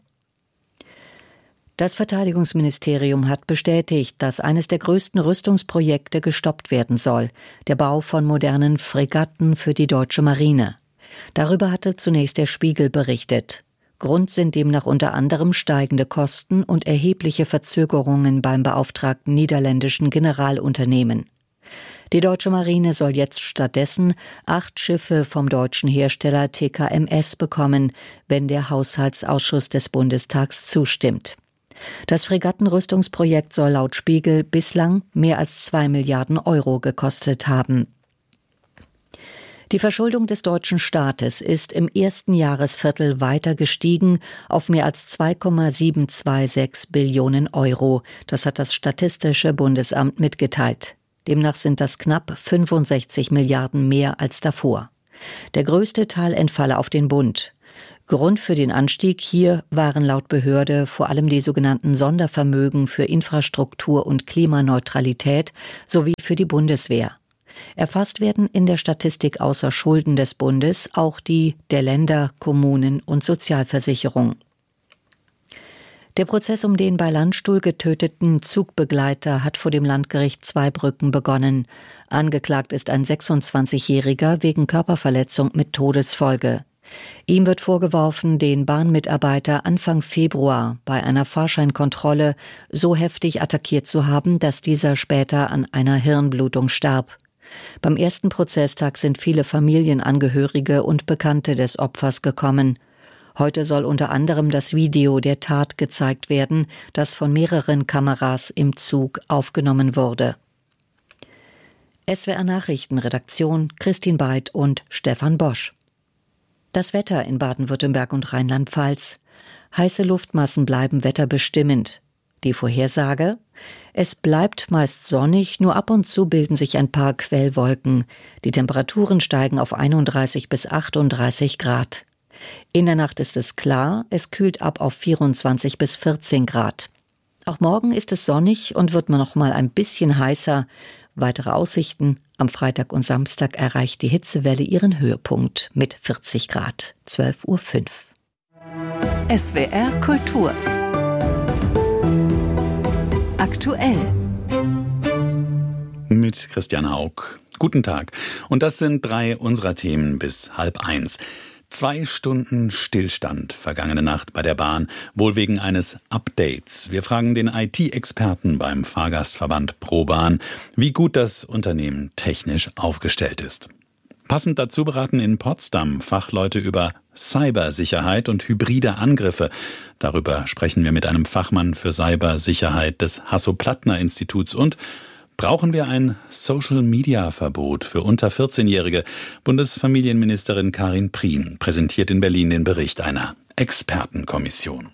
Das Verteidigungsministerium hat bestätigt, dass eines der größten Rüstungsprojekte gestoppt werden soll, der Bau von modernen Fregatten für die deutsche Marine. Darüber hatte zunächst der Spiegel berichtet. Grund sind demnach unter anderem steigende Kosten und erhebliche Verzögerungen beim beauftragten niederländischen Generalunternehmen. Die deutsche Marine soll jetzt stattdessen acht Schiffe vom deutschen Hersteller T K M S bekommen, wenn der Haushaltsausschuss des Bundestags zustimmt. Das Fregattenrüstungsprojekt soll laut Spiegel bislang mehr als zwei Milliarden Euro gekostet haben. Die Verschuldung des deutschen Staates ist im ersten Jahresviertel weiter gestiegen auf mehr als zwei Komma sieben zwei sechs Billionen Euro. Das hat das Statistische Bundesamt mitgeteilt. Demnach sind das knapp fünfundsechzig Milliarden mehr als davor. Der größte Teil entfalle auf den Bund. Grund für den Anstieg hier waren laut Behörde vor allem die sogenannten Sondervermögen für Infrastruktur und Klimaneutralität sowie für die Bundeswehr. Erfasst werden in der Statistik außer Schulden des Bundes auch die der Länder, Kommunen und Sozialversicherung. Der Prozess um den bei Landstuhl getöteten Zugbegleiter hat vor dem Landgericht Zweibrücken begonnen. Angeklagt ist ein sechsundzwanzigjähriger wegen Körperverletzung mit Todesfolge. Ihm wird vorgeworfen, den Bahnmitarbeiter Anfang Februar bei einer Fahrscheinkontrolle so heftig attackiert zu haben, dass dieser später an einer Hirnblutung starb. Beim ersten Prozesstag sind viele Familienangehörige und Bekannte des Opfers gekommen. Heute soll unter anderem das Video der Tat gezeigt werden, das von mehreren Kameras im Zug aufgenommen wurde. S W R Nachrichtenredaktion Christine Beid und Stefan Bosch. Das Wetter in Baden-Württemberg und Rheinland-Pfalz. Heiße Luftmassen bleiben wetterbestimmend. Die Vorhersage? Es bleibt meist sonnig, nur ab und zu bilden sich ein paar Quellwolken. Die Temperaturen steigen auf einunddreißig bis achtunddreißig Grad. In der Nacht ist es klar, es kühlt ab auf vierundzwanzig bis vierzehn Grad. Auch morgen ist es sonnig und wird noch mal ein bisschen heißer. Weitere Aussichten: Am Freitag und Samstag erreicht die Hitzewelle ihren Höhepunkt mit vierzig Grad. zwölf Uhr fünf. S W R Kultur. Aktuell. Mit Christian Haug. Guten Tag. Und das sind drei unserer Themen bis halb eins. Zwei Stunden Stillstand vergangene Nacht bei der Bahn, wohl wegen eines Updates. Wir fragen den I T-Experten beim Fahrgastverband ProBahn, wie gut das Unternehmen technisch aufgestellt ist. Passend dazu beraten in Potsdam Fachleute über Cybersicherheit und hybride Angriffe. Darüber sprechen wir mit einem Fachmann für Cybersicherheit des Hasso-Plattner-Instituts. Und brauchen wir ein Social-Media-Verbot für unter vierzehnjährige? Bundesfamilienministerin Karin Prien präsentiert in Berlin den Bericht einer Expertenkommission.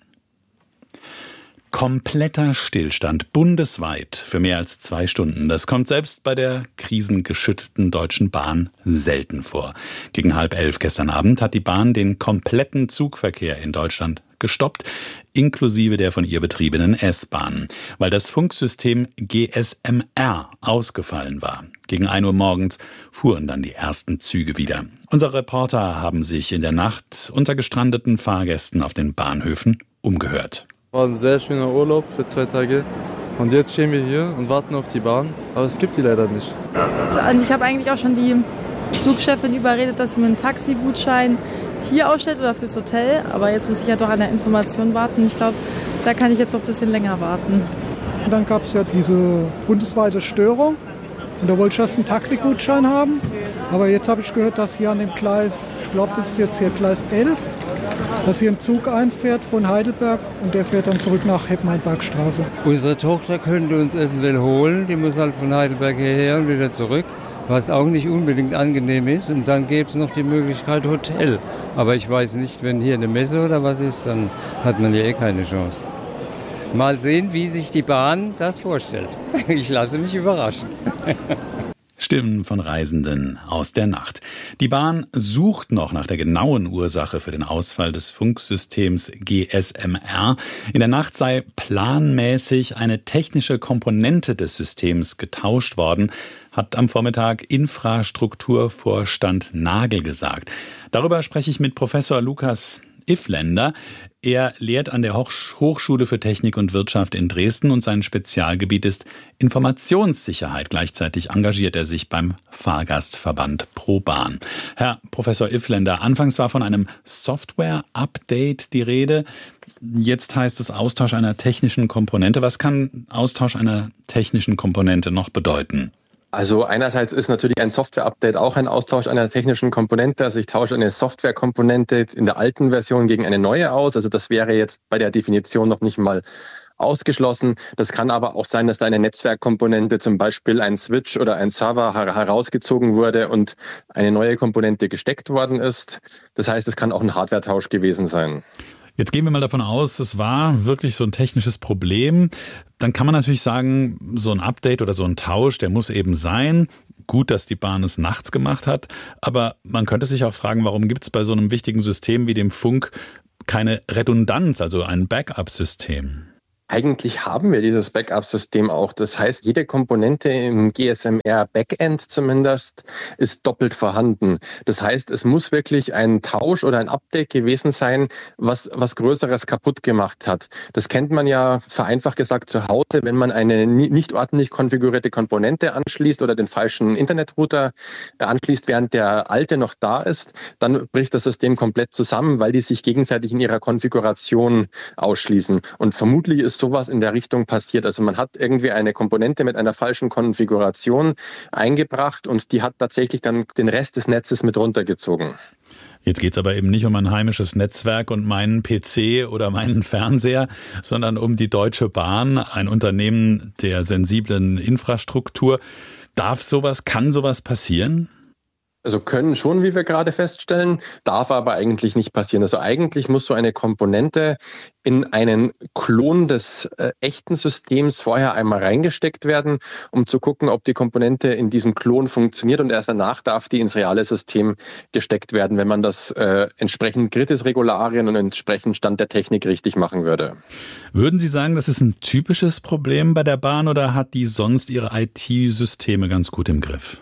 Kompletter Stillstand bundesweit für mehr als zwei Stunden. Das kommt selbst bei der krisengeschüttelten Deutschen Bahn selten vor. Gegen halb elf gestern Abend hat die Bahn den kompletten Zugverkehr in Deutschland gestoppt, inklusive der von ihr betriebenen S-Bahnen, weil das Funksystem G S M R ausgefallen war. Gegen ein Uhr morgens fuhren dann die ersten Züge wieder. Unsere Reporter haben sich in der Nacht unter gestrandeten Fahrgästen auf den Bahnhöfen umgehört. War ein sehr schöner Urlaub für zwei Tage und jetzt stehen wir hier und warten auf die Bahn, aber es gibt die leider nicht. Und ich habe eigentlich auch schon die Zugchefin überredet, dass sie mir einen Taxigutschein hier ausstellt oder fürs Hotel, aber jetzt muss ich ja doch an der Information warten. Ich glaube, da kann ich jetzt noch ein bisschen länger warten. Und dann gab es ja diese bundesweite Störung und da wollte ich erst einen Taxigutschein haben, aber jetzt habe ich gehört, dass hier an dem Gleis, ich glaube, das ist jetzt hier Gleis elf, dass hier ein Zug einfährt von Heidelberg und der fährt dann zurück nach Hepp-Meinbergstraße. Unsere Tochter könnte uns eventuell holen, die muss halt von Heidelberg hierher und wieder zurück, was auch nicht unbedingt angenehm ist. Und dann gäbe es noch die Möglichkeit Hotel. Aber ich weiß nicht, wenn hier eine Messe oder was ist, dann hat man hier eh keine Chance. Mal sehen, wie sich die Bahn das vorstellt. Ich lasse mich überraschen. Stimmen von Reisenden aus der Nacht. Die Bahn sucht noch nach der genauen Ursache für den Ausfall des Funksystems G S M R. In der Nacht sei planmäßig eine technische Komponente des Systems getauscht worden, hat am Vormittag Infrastrukturvorstand Nagel gesagt. Darüber spreche ich mit Professor Lukas Iffländer. Er lehrt an der Hochschule für Technik und Wirtschaft in Dresden und sein Spezialgebiet ist Informationssicherheit. Gleichzeitig engagiert er sich beim Fahrgastverband ProBahn. Herr Professor Iffländer, anfangs war von einem Software-Update die Rede. Jetzt heißt es Austausch einer technischen Komponente. Was kann Austausch einer technischen Komponente noch bedeuten? Also einerseits ist natürlich ein Software-Update auch ein Austausch einer technischen Komponente. Also ich tausche eine Software-Komponente in der alten Version gegen eine neue aus. Also das wäre jetzt bei der Definition noch nicht mal ausgeschlossen. Das kann aber auch sein, dass da eine Netzwerkkomponente, zum Beispiel ein Switch oder ein Server herausgezogen wurde und eine neue Komponente gesteckt worden ist. Das heißt, es kann auch ein Hardware-Tausch gewesen sein. Jetzt gehen wir mal davon aus, es war wirklich so ein technisches Problem. Dann kann man natürlich sagen, so ein Update oder so ein Tausch, der muss eben sein. Gut, dass die Bahn es nachts gemacht hat. Aber man könnte sich auch fragen, warum gibt es bei so einem wichtigen System wie dem Funk keine Redundanz, also ein Backup-System? Eigentlich haben wir dieses Backup-System auch. Das heißt, jede Komponente im G S M R-Backend zumindest ist doppelt vorhanden. Das heißt, es muss wirklich ein Tausch oder ein Update gewesen sein, was was Größeres kaputt gemacht hat. Das kennt man ja vereinfacht gesagt zu Hause, wenn man eine nicht ordentlich konfigurierte Komponente anschließt oder den falschen Internetrouter anschließt, während der alte noch da ist, dann bricht das System komplett zusammen, weil die sich gegenseitig in ihrer Konfiguration ausschließen. Und vermutlich ist sowas in der Richtung passiert. Also man hat irgendwie eine Komponente mit einer falschen Konfiguration eingebracht und die hat tatsächlich dann den Rest des Netzes mit runtergezogen. Jetzt geht es aber eben nicht um ein heimisches Netzwerk und meinen P C oder meinen Fernseher, sondern um die Deutsche Bahn, ein Unternehmen der sensiblen Infrastruktur. Darf sowas, kann sowas passieren? Also können schon, wie wir gerade feststellen, darf aber eigentlich nicht passieren. Also eigentlich muss so eine Komponente in einen Klon des äh, echten Systems vorher einmal reingesteckt werden, um zu gucken, ob die Komponente in diesem Klon funktioniert, und erst danach darf die ins reale System gesteckt werden, wenn man das äh, entsprechend Kritis-Regularien und entsprechend Stand der Technik richtig machen würde. Würden Sie sagen, das ist ein typisches Problem bei der Bahn, oder hat die sonst ihre I T-Systeme ganz gut im Griff?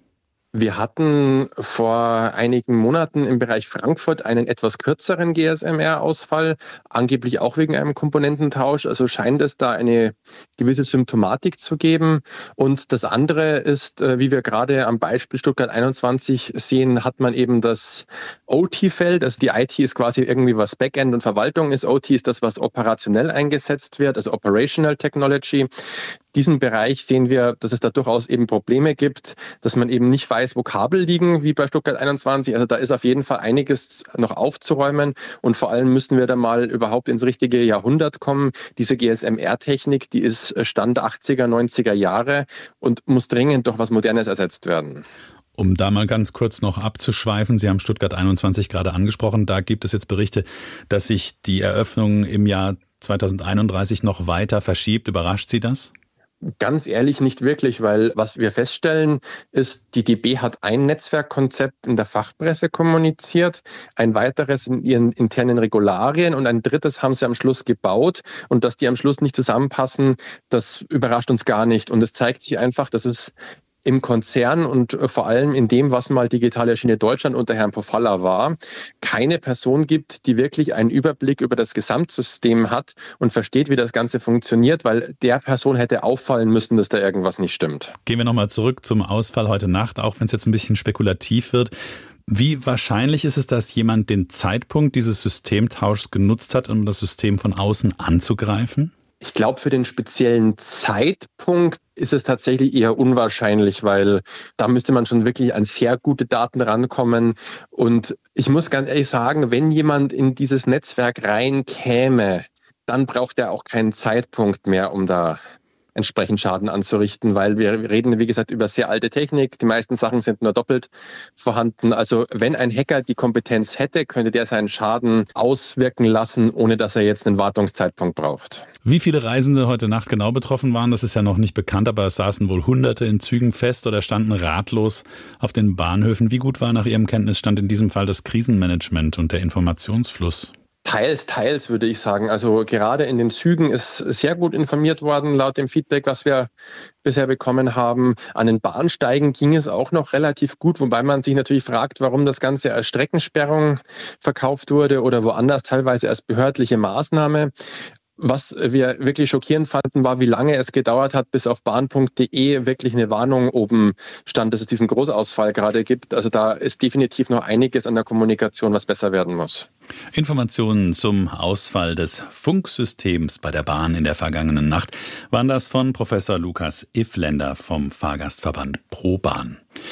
Wir hatten vor einigen Monaten im Bereich Frankfurt einen etwas kürzeren G S M R-Ausfall, angeblich auch wegen einem Komponententausch. Also scheint es da eine gewisse Symptomatik zu geben. Und das andere ist, wie wir gerade am Beispiel Stuttgart einundzwanzig sehen, hat man eben das O T-Feld. Also die I T ist quasi irgendwie, was Backend und Verwaltung ist. O T ist das, was operationell eingesetzt wird, also Operational Technology. Diesen Bereich sehen wir, dass es da durchaus eben Probleme gibt, dass man eben nicht weiß, wo Kabel liegen, wie bei Stuttgart einundzwanzig. Also da ist auf jeden Fall einiges noch aufzuräumen, und vor allem müssen wir da mal überhaupt ins richtige Jahrhundert kommen. Diese G S M R-Technik, die ist Stand achtziger, neunziger Jahre und muss dringend durch was Modernes ersetzt werden. Um da mal ganz kurz noch abzuschweifen, Sie haben Stuttgart einundzwanzig gerade angesprochen. Da gibt es jetzt Berichte, dass sich die Eröffnung im Jahr zweitausendeinunddreißig noch weiter verschiebt. Überrascht Sie das? Ganz ehrlich nicht wirklich, weil was wir feststellen ist, die D B hat ein Netzwerkkonzept in der Fachpresse kommuniziert, ein weiteres in ihren internen Regularien und ein drittes haben sie am Schluss gebaut, und dass die am Schluss nicht zusammenpassen, das überrascht uns gar nicht, und es zeigt sich einfach, dass es im Konzern und vor allem in dem, was mal Digitale Schiene Deutschland unter Herrn Pofalla war, keine Person gibt, die wirklich einen Überblick über das Gesamtsystem hat und versteht, wie das Ganze funktioniert, weil der Person hätte auffallen müssen, dass da irgendwas nicht stimmt. Gehen wir nochmal zurück zum Ausfall heute Nacht, auch wenn es jetzt ein bisschen spekulativ wird. Wie wahrscheinlich ist es, dass jemand den Zeitpunkt dieses Systemtauschs genutzt hat, um das System von außen anzugreifen? Ich glaube, für den speziellen Zeitpunkt ist es tatsächlich eher unwahrscheinlich, weil da müsste man schon wirklich an sehr gute Daten rankommen. Und ich muss ganz ehrlich sagen, wenn jemand in dieses Netzwerk reinkäme, dann braucht er auch keinen Zeitpunkt mehr, um da entsprechend Schaden anzurichten, weil wir reden, wie gesagt, über sehr alte Technik. Die meisten Sachen sind nur doppelt vorhanden. Also wenn ein Hacker die Kompetenz hätte, könnte der seinen Schaden auswirken lassen, ohne dass er jetzt einen Wartungszeitpunkt braucht. Wie viele Reisende heute Nacht genau betroffen waren, das ist ja noch nicht bekannt, aber es saßen wohl Hunderte in Zügen fest oder standen ratlos auf den Bahnhöfen. Wie gut war nach Ihrem Kenntnisstand in diesem Fall das Krisenmanagement und der Informationsfluss? Teils, teils würde ich sagen. Also gerade in den Zügen ist sehr gut informiert worden, laut dem Feedback, was wir bisher bekommen haben. An den Bahnsteigen ging es auch noch relativ gut, wobei man sich natürlich fragt, warum das Ganze als Streckensperrung verkauft wurde oder woanders teilweise als behördliche Maßnahme. Was wir wirklich schockierend fanden, war, wie lange es gedauert hat, bis auf bahn punkt de wirklich eine Warnung oben stand, dass es diesen Großausfall gerade gibt. Also da ist definitiv noch einiges an der Kommunikation, was besser werden muss. Informationen zum Ausfall des Funksystems bei der Bahn in der vergangenen Nacht waren das von Professor Lukas Iffländer vom Fahrgastverband ProBahn.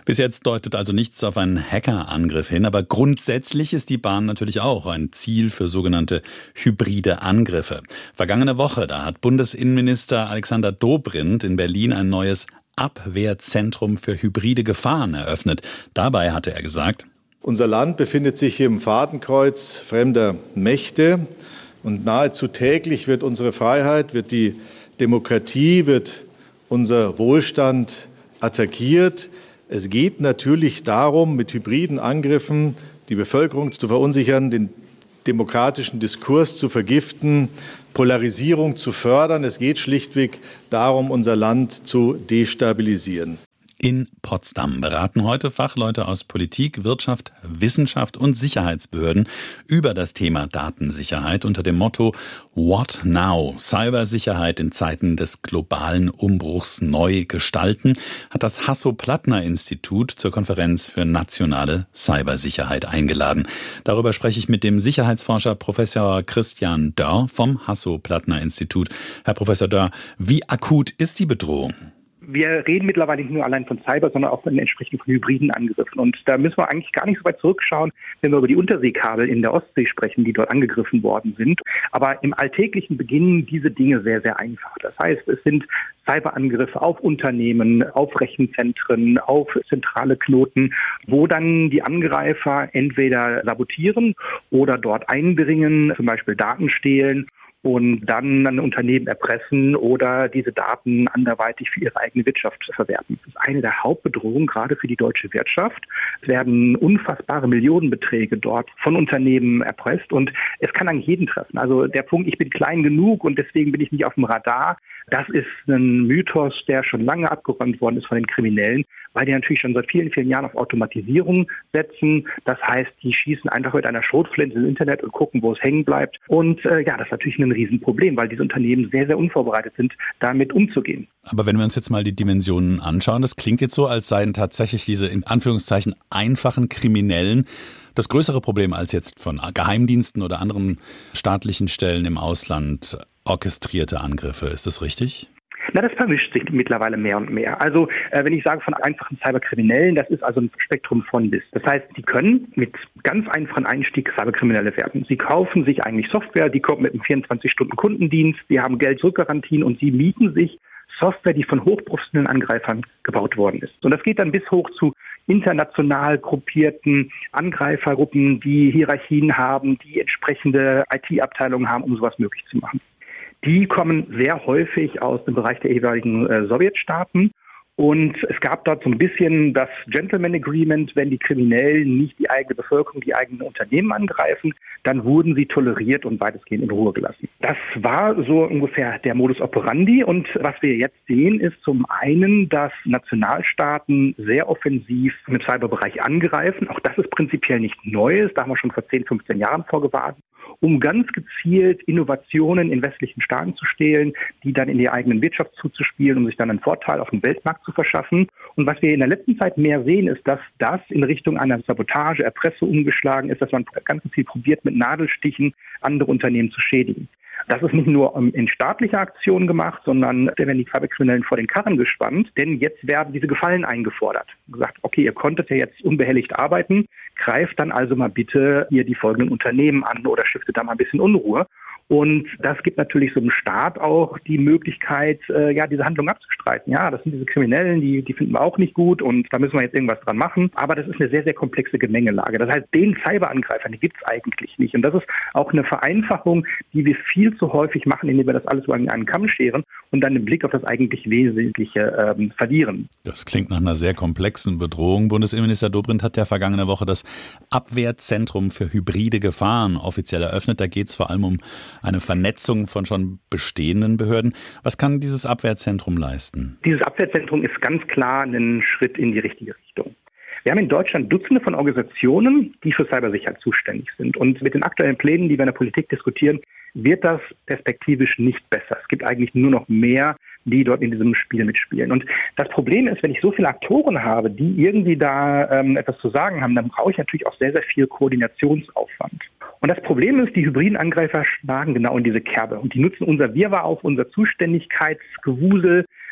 Bis jetzt deutet also nichts auf einen Hackerangriff hin, aber grundsätzlich ist die Bahn natürlich auch ein Ziel für sogenannte hybride Angriffe. Vergangene Woche, da hat Bundesinnenminister Alexander Dobrindt in Berlin ein neues Abwehrzentrum für hybride Gefahren eröffnet. Dabei hatte er gesagt: Unser Land befindet sich hier im Fadenkreuz fremder Mächte und nahezu täglich wird unsere Freiheit, wird die Demokratie, wird unser Wohlstand attackiert. Es geht natürlich darum, mit hybriden Angriffen die Bevölkerung zu verunsichern, den demokratischen Diskurs zu vergiften, Polarisierung zu fördern. Es geht schlichtweg darum, unser Land zu destabilisieren. In Potsdam beraten heute Fachleute aus Politik, Wirtschaft, Wissenschaft und Sicherheitsbehörden über das Thema Datensicherheit unter dem Motto What Now? Cybersicherheit in Zeiten des globalen Umbruchs neu gestalten, hat das Hasso-Plattner-Institut zur Konferenz für nationale Cybersicherheit eingeladen. Darüber spreche ich mit dem Sicherheitsforscher Professor Christian Dörr vom Hasso-Plattner-Institut. Herr Professor Dörr, wie akut ist die Bedrohung? Wir reden mittlerweile nicht nur allein von Cyber, sondern auch von entsprechenden hybriden Angriffen. Und da müssen wir eigentlich gar nicht so weit zurückschauen, wenn wir über die Unterseekabel in der Ostsee sprechen, die dort angegriffen worden sind. Aber im Alltäglichen beginnen diese Dinge sehr, sehr einfach. Das heißt, es sind Cyberangriffe auf Unternehmen, auf Rechenzentren, auf zentrale Knoten, wo dann die Angreifer entweder sabotieren oder dort eindringen, zum Beispiel Daten stehlen und dann ein Unternehmen erpressen oder diese Daten anderweitig für ihre eigene Wirtschaft verwerten. Das ist eine der Hauptbedrohungen, gerade für die deutsche Wirtschaft. Es werden unfassbare Millionenbeträge dort von Unternehmen erpresst und es kann eigentlich jeden treffen. Also der Punkt, ich bin klein genug und deswegen bin ich nicht auf dem Radar, das ist ein Mythos, der schon lange abgeräumt worden ist von den Kriminellen, weil die natürlich schon seit vielen, vielen Jahren auf Automatisierung setzen. Das heißt, die schießen einfach mit einer Schrotflinte ins Internet und gucken, wo es hängen bleibt. Und äh, ja, das ist natürlich ein Riesenproblem, weil diese Unternehmen sehr, sehr unvorbereitet sind, damit umzugehen. Aber wenn wir uns jetzt mal die Dimensionen anschauen, das klingt jetzt so, als seien tatsächlich diese in Anführungszeichen einfachen Kriminellen das größere Problem als jetzt von Geheimdiensten oder anderen staatlichen Stellen im Ausland orchestrierte Angriffe. Ist das richtig? Na, das vermischt sich mittlerweile mehr und mehr. Also äh, wenn ich sage von einfachen Cyberkriminellen, das ist also ein Spektrum von bis. Das heißt, die können mit ganz einfachen Einstieg Cyberkriminelle werden. Sie kaufen sich eigentlich Software, die kommt mit einem vierundzwanzig Stunden Kundendienst, die haben Geld-Zurück-Garantien und sie mieten sich Software, die von hochprofessionellen Angreifern gebaut worden ist. Und das geht dann bis hoch zu international gruppierten Angreifergruppen, die Hierarchien haben, die entsprechende I T-Abteilungen haben, um sowas möglich zu machen. Die kommen sehr häufig aus dem Bereich der jeweiligen äh, Sowjetstaaten. Und es gab dort so ein bisschen das Gentleman Agreement, wenn die Kriminellen nicht die eigene Bevölkerung, die eigenen Unternehmen angreifen, dann wurden sie toleriert und weitestgehend in Ruhe gelassen. Das war so ungefähr der Modus operandi. Und was wir jetzt sehen, ist zum einen, dass Nationalstaaten sehr offensiv im Cyberbereich angreifen. Auch das ist prinzipiell nicht Neues. Da haben wir schon vor zehn, fünfzehn Jahren vorgewarnt, um ganz gezielt Innovationen in westlichen Staaten zu stehlen, die dann in die eigenen Wirtschaft zuzuspielen, um sich dann einen Vorteil auf dem Weltmarkt zu verschaffen. Und was wir in der letzten Zeit mehr sehen, ist, dass das in Richtung einer Sabotage, Erpressung umgeschlagen ist, dass man ganz gezielt probiert, mit Nadelstichen andere Unternehmen zu schädigen. Das ist nicht nur in staatlicher Aktion gemacht, sondern da werden die Cyberkriminellen vor den Karren gespannt, denn jetzt werden diese Gefallen eingefordert. Gesagt, okay, ihr konntet ja jetzt unbehelligt arbeiten, greift dann also mal bitte hier die folgenden Unternehmen an oder stiftet da mal ein bisschen Unruhe. Und das gibt natürlich so einem Staat auch die Möglichkeit, äh, ja, diese Handlung abzustreiten. Ja, das sind diese Kriminellen, die, die finden wir auch nicht gut und da müssen wir jetzt irgendwas dran machen. Aber das ist eine sehr, sehr komplexe Gemengelage. Das heißt, den Cyberangreifern, die gibt es eigentlich nicht. Und das ist auch eine Vereinfachung, die wir viel zu häufig machen, indem wir das alles über einen Kamm scheren und dann den Blick auf das eigentlich Wesentliche ähm, verlieren. Das klingt nach einer sehr komplexen Bedrohung. Bundesinnenminister Dobrindt hat ja vergangene Woche das Abwehrzentrum für hybride Gefahren offiziell eröffnet. Da geht es vor allem um eine Vernetzung von schon bestehenden Behörden. Was kann dieses Abwehrzentrum leisten? Dieses Abwehrzentrum ist ganz klar ein Schritt in die richtige Richtung. Wir haben in Deutschland Dutzende von Organisationen, die für Cybersicherheit zuständig sind. Und mit den aktuellen Plänen, die wir in der Politik diskutieren, wird das perspektivisch nicht besser. Es gibt eigentlich nur noch mehr, die dort in diesem Spiel mitspielen. Und das Problem ist, wenn ich so viele Aktoren habe, die irgendwie da ähm, etwas zu sagen haben, dann brauche ich natürlich auch sehr, sehr viel Koordinationsaufwand. Und das Problem ist, die hybriden Angreifer schlagen genau in diese Kerbe. Und die nutzen unser Wirrwarr auf, unser Zuständigkeitsgewusel,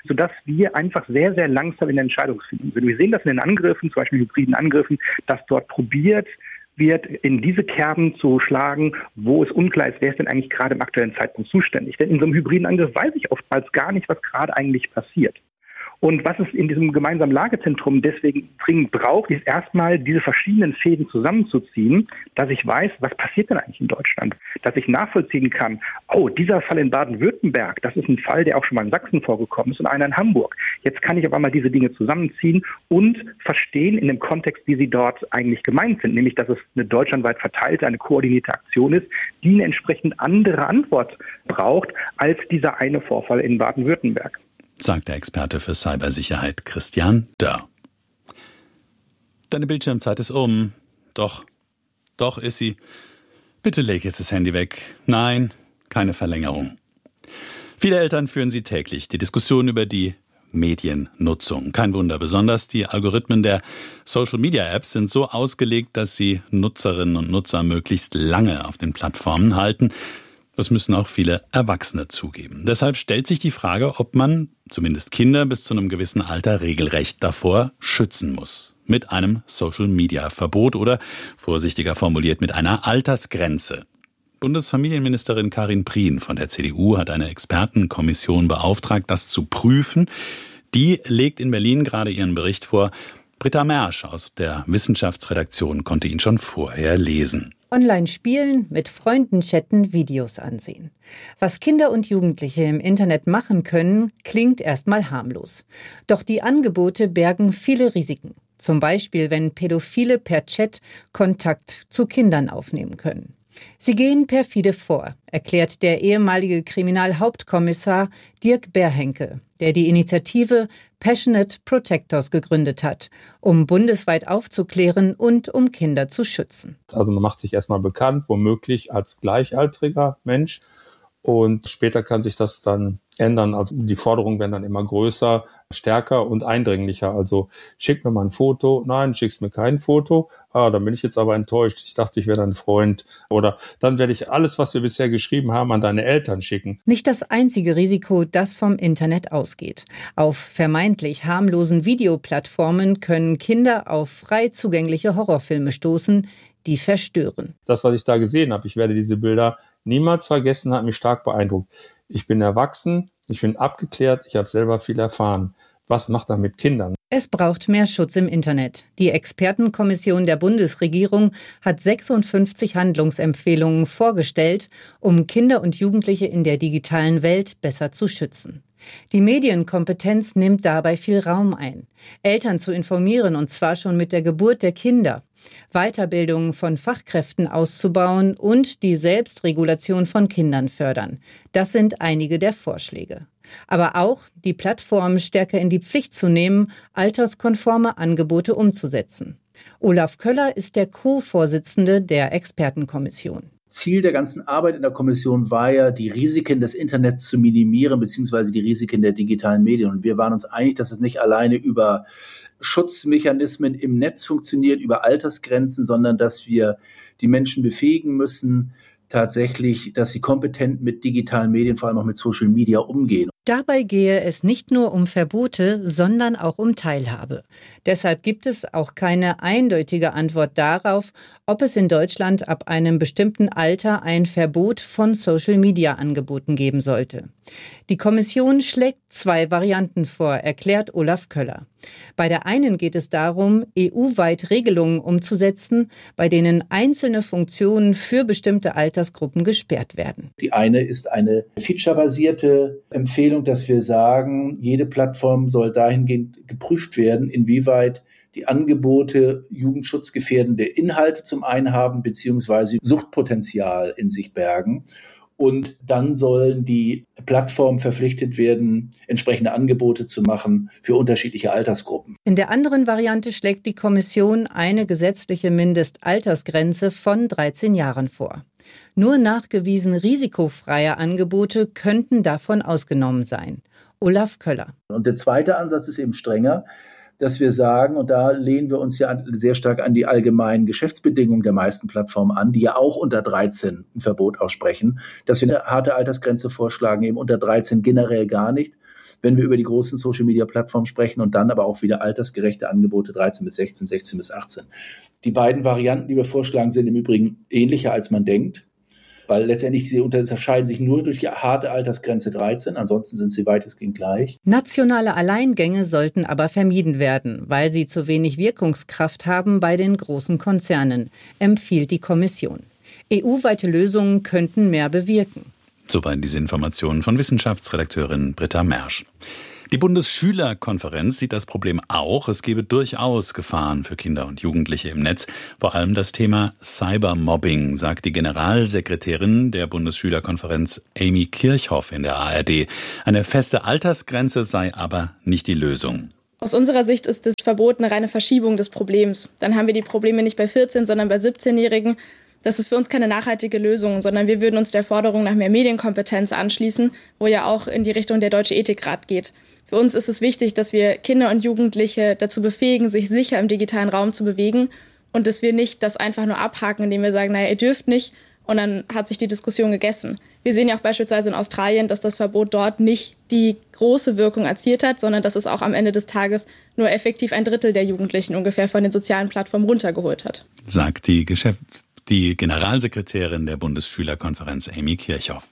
sodass wir einfach sehr, sehr langsam in der Entscheidungsfindung sind. Wir sehen das in den Angriffen, zum Beispiel hybriden Angriffen, dass dort probiert wird, in diese Kerben zu schlagen, wo es unklar ist, wer ist denn eigentlich gerade im aktuellen Zeitpunkt zuständig. Denn in so einem hybriden Angriff weiß ich oftmals gar nicht, was gerade eigentlich passiert. Und was es in diesem gemeinsamen Lagezentrum deswegen dringend braucht, ist erstmal diese verschiedenen Fäden zusammenzuziehen, dass ich weiß, was passiert denn eigentlich in Deutschland. Dass ich nachvollziehen kann, oh, dieser Fall in Baden-Württemberg, das ist ein Fall, der auch schon mal in Sachsen vorgekommen ist und einer in Hamburg. Jetzt kann ich auf einmal diese Dinge zusammenziehen und verstehen in dem Kontext, wie sie dort eigentlich gemeint sind. Nämlich, dass es eine deutschlandweit verteilte, eine koordinierte Aktion ist, die eine entsprechend andere Antwort braucht als dieser eine Vorfall in Baden-Württemberg. Sagt der Experte für Cybersicherheit Christian Dörr. Deine Bildschirmzeit ist um. Doch, doch ist sie. Bitte leg jetzt das Handy weg. Nein, keine Verlängerung. Viele Eltern führen sie täglich, die Diskussion über die Mediennutzung. Kein Wunder, besonders die Algorithmen der Social-Media-Apps sind so ausgelegt, dass sie Nutzerinnen und Nutzer möglichst lange auf den Plattformen halten. Das müssen auch viele Erwachsene zugeben. Deshalb stellt sich die Frage, ob man zumindest Kinder bis zu einem gewissen Alter regelrecht davor schützen muss. Mit einem Social-Media-Verbot oder, vorsichtiger formuliert, mit einer Altersgrenze. Bundesfamilienministerin Karin Prien von der C D U hat eine Expertenkommission beauftragt, das zu prüfen. Die legt in Berlin gerade ihren Bericht vor. Britta Mersch aus der Wissenschaftsredaktion konnte ihn schon vorher lesen. Online spielen, mit Freunden chatten, Videos ansehen. Was Kinder und Jugendliche im Internet machen können, klingt erstmal harmlos. Doch die Angebote bergen viele Risiken. Zum Beispiel, wenn Pädophile per Chat Kontakt zu Kindern aufnehmen können. Sie gehen perfide vor, erklärt der ehemalige Kriminalhauptkommissar Dirk Berhenke, der die Initiative Passionate Protectors gegründet hat, um bundesweit aufzuklären und um Kinder zu schützen. Also man macht sich erstmal bekannt, womöglich als gleichaltriger Mensch, und später kann sich das dann ändern. Also die Forderungen werden dann immer größer, stärker und eindringlicher. Also schick mir mal ein Foto. Nein, schickst mir kein Foto. Ah, dann bin ich jetzt aber enttäuscht. Ich dachte, ich wäre dein Freund. Oder dann werde ich alles, was wir bisher geschrieben haben, an deine Eltern schicken. Nicht das einzige Risiko, das vom Internet ausgeht. Auf vermeintlich harmlosen Videoplattformen können Kinder auf frei zugängliche Horrorfilme stoßen, die verstören. Das, was ich da gesehen habe, ich werde diese Bilder niemals vergessen, hat mich stark beeindruckt. Ich bin erwachsen, ich bin abgeklärt, ich habe selber viel erfahren. Was macht er mit Kindern? Es braucht mehr Schutz im Internet. Die Expertenkommission der Bundesregierung hat sechsundfünfzig Handlungsempfehlungen vorgestellt, um Kinder und Jugendliche in der digitalen Welt besser zu schützen. Die Medienkompetenz nimmt dabei viel Raum ein. Eltern zu informieren, und zwar schon mit der Geburt der Kinder. Weiterbildung von Fachkräften auszubauen und die Selbstregulation von Kindern fördern. Das sind einige der Vorschläge. Aber auch die Plattformen stärker in die Pflicht zu nehmen, alterskonforme Angebote umzusetzen. Olaf Köller ist der Co-Vorsitzende der Expertenkommission. Ziel der ganzen Arbeit in der Kommission war ja, die Risiken des Internets zu minimieren, beziehungsweise die Risiken der digitalen Medien. Und wir waren uns einig, dass es nicht alleine über Schutzmechanismen im Netz funktioniert, über Altersgrenzen, sondern dass wir die Menschen befähigen müssen, tatsächlich, dass sie kompetent mit digitalen Medien, vor allem auch mit Social Media, umgehen. Dabei gehe es nicht nur um Verbote, sondern auch um Teilhabe. Deshalb gibt es auch keine eindeutige Antwort darauf, ob es in Deutschland ab einem bestimmten Alter ein Verbot von Social-Media-Angeboten geben sollte. Die Kommission schlägt zwei Varianten vor, erklärt Olaf Köller. Bei der einen geht es darum, E U-weit Regelungen umzusetzen, bei denen einzelne Funktionen für bestimmte Altersgruppen gesperrt werden. Die eine ist eine featurebasierte Empfehlung, dass wir sagen, jede Plattform soll dahingehend geprüft werden, inwieweit die Angebote jugendschutzgefährdende Inhalte zum einen haben, beziehungsweise Suchtpotenzial in sich bergen. Und dann sollen die Plattformen verpflichtet werden, entsprechende Angebote zu machen für unterschiedliche Altersgruppen. In der anderen Variante schlägt die Kommission eine gesetzliche Mindestaltersgrenze von dreizehn Jahren vor. Nur nachgewiesen risikofreie Angebote könnten davon ausgenommen sein. Olaf Köller. Und der zweite Ansatz ist eben strenger, dass wir sagen, und da lehnen wir uns ja sehr stark an die allgemeinen Geschäftsbedingungen der meisten Plattformen an, die ja auch unter dreizehn ein Verbot aussprechen, dass wir eine harte Altersgrenze vorschlagen, eben unter dreizehn generell gar nicht, wenn wir über die großen Social-Media-Plattformen sprechen und dann aber auch wieder altersgerechte Angebote dreizehn bis sechzehn, sechzehn bis achtzehn. Die beiden Varianten, die wir vorschlagen, sind im Übrigen ähnlicher, als man denkt, weil letztendlich sie unterscheiden sich nur durch die harte Altersgrenze dreizehn, ansonsten sind sie weitestgehend gleich. Nationale Alleingänge sollten aber vermieden werden, weil sie zu wenig Wirkungskraft haben bei den großen Konzernen, empfiehlt die Kommission. E U-weite Lösungen könnten mehr bewirken. Soweit diese Informationen von Wissenschaftsredakteurin Britta Mersch. Die Bundesschülerkonferenz sieht das Problem auch. Es gebe durchaus Gefahren für Kinder und Jugendliche im Netz. Vor allem das Thema Cybermobbing, sagt die Generalsekretärin der Bundesschülerkonferenz Amy Kirchhoff in der A R D. Eine feste Altersgrenze sei aber nicht die Lösung. Aus unserer Sicht ist das Verbot eine reine Verschiebung des Problems. Dann haben wir die Probleme nicht bei vierzehn, sondern bei siebzehnjährigen. Das ist für uns keine nachhaltige Lösung, sondern wir würden uns der Forderung nach mehr Medienkompetenz anschließen, wo ja auch in die Richtung der Deutsche Ethikrat geht. Für uns ist es wichtig, dass wir Kinder und Jugendliche dazu befähigen, sich sicher im digitalen Raum zu bewegen und dass wir nicht das einfach nur abhaken, indem wir sagen, naja, ihr dürft nicht und dann hat sich die Diskussion gegessen. Wir sehen ja auch beispielsweise in Australien, dass das Verbot dort nicht die große Wirkung erzielt hat, sondern dass es auch am Ende des Tages nur effektiv ein Drittel der Jugendlichen ungefähr von den sozialen Plattformen runtergeholt hat. Sagt die Geschäft die Generalsekretärin der Bundesschülerkonferenz Amy Kirchhoff.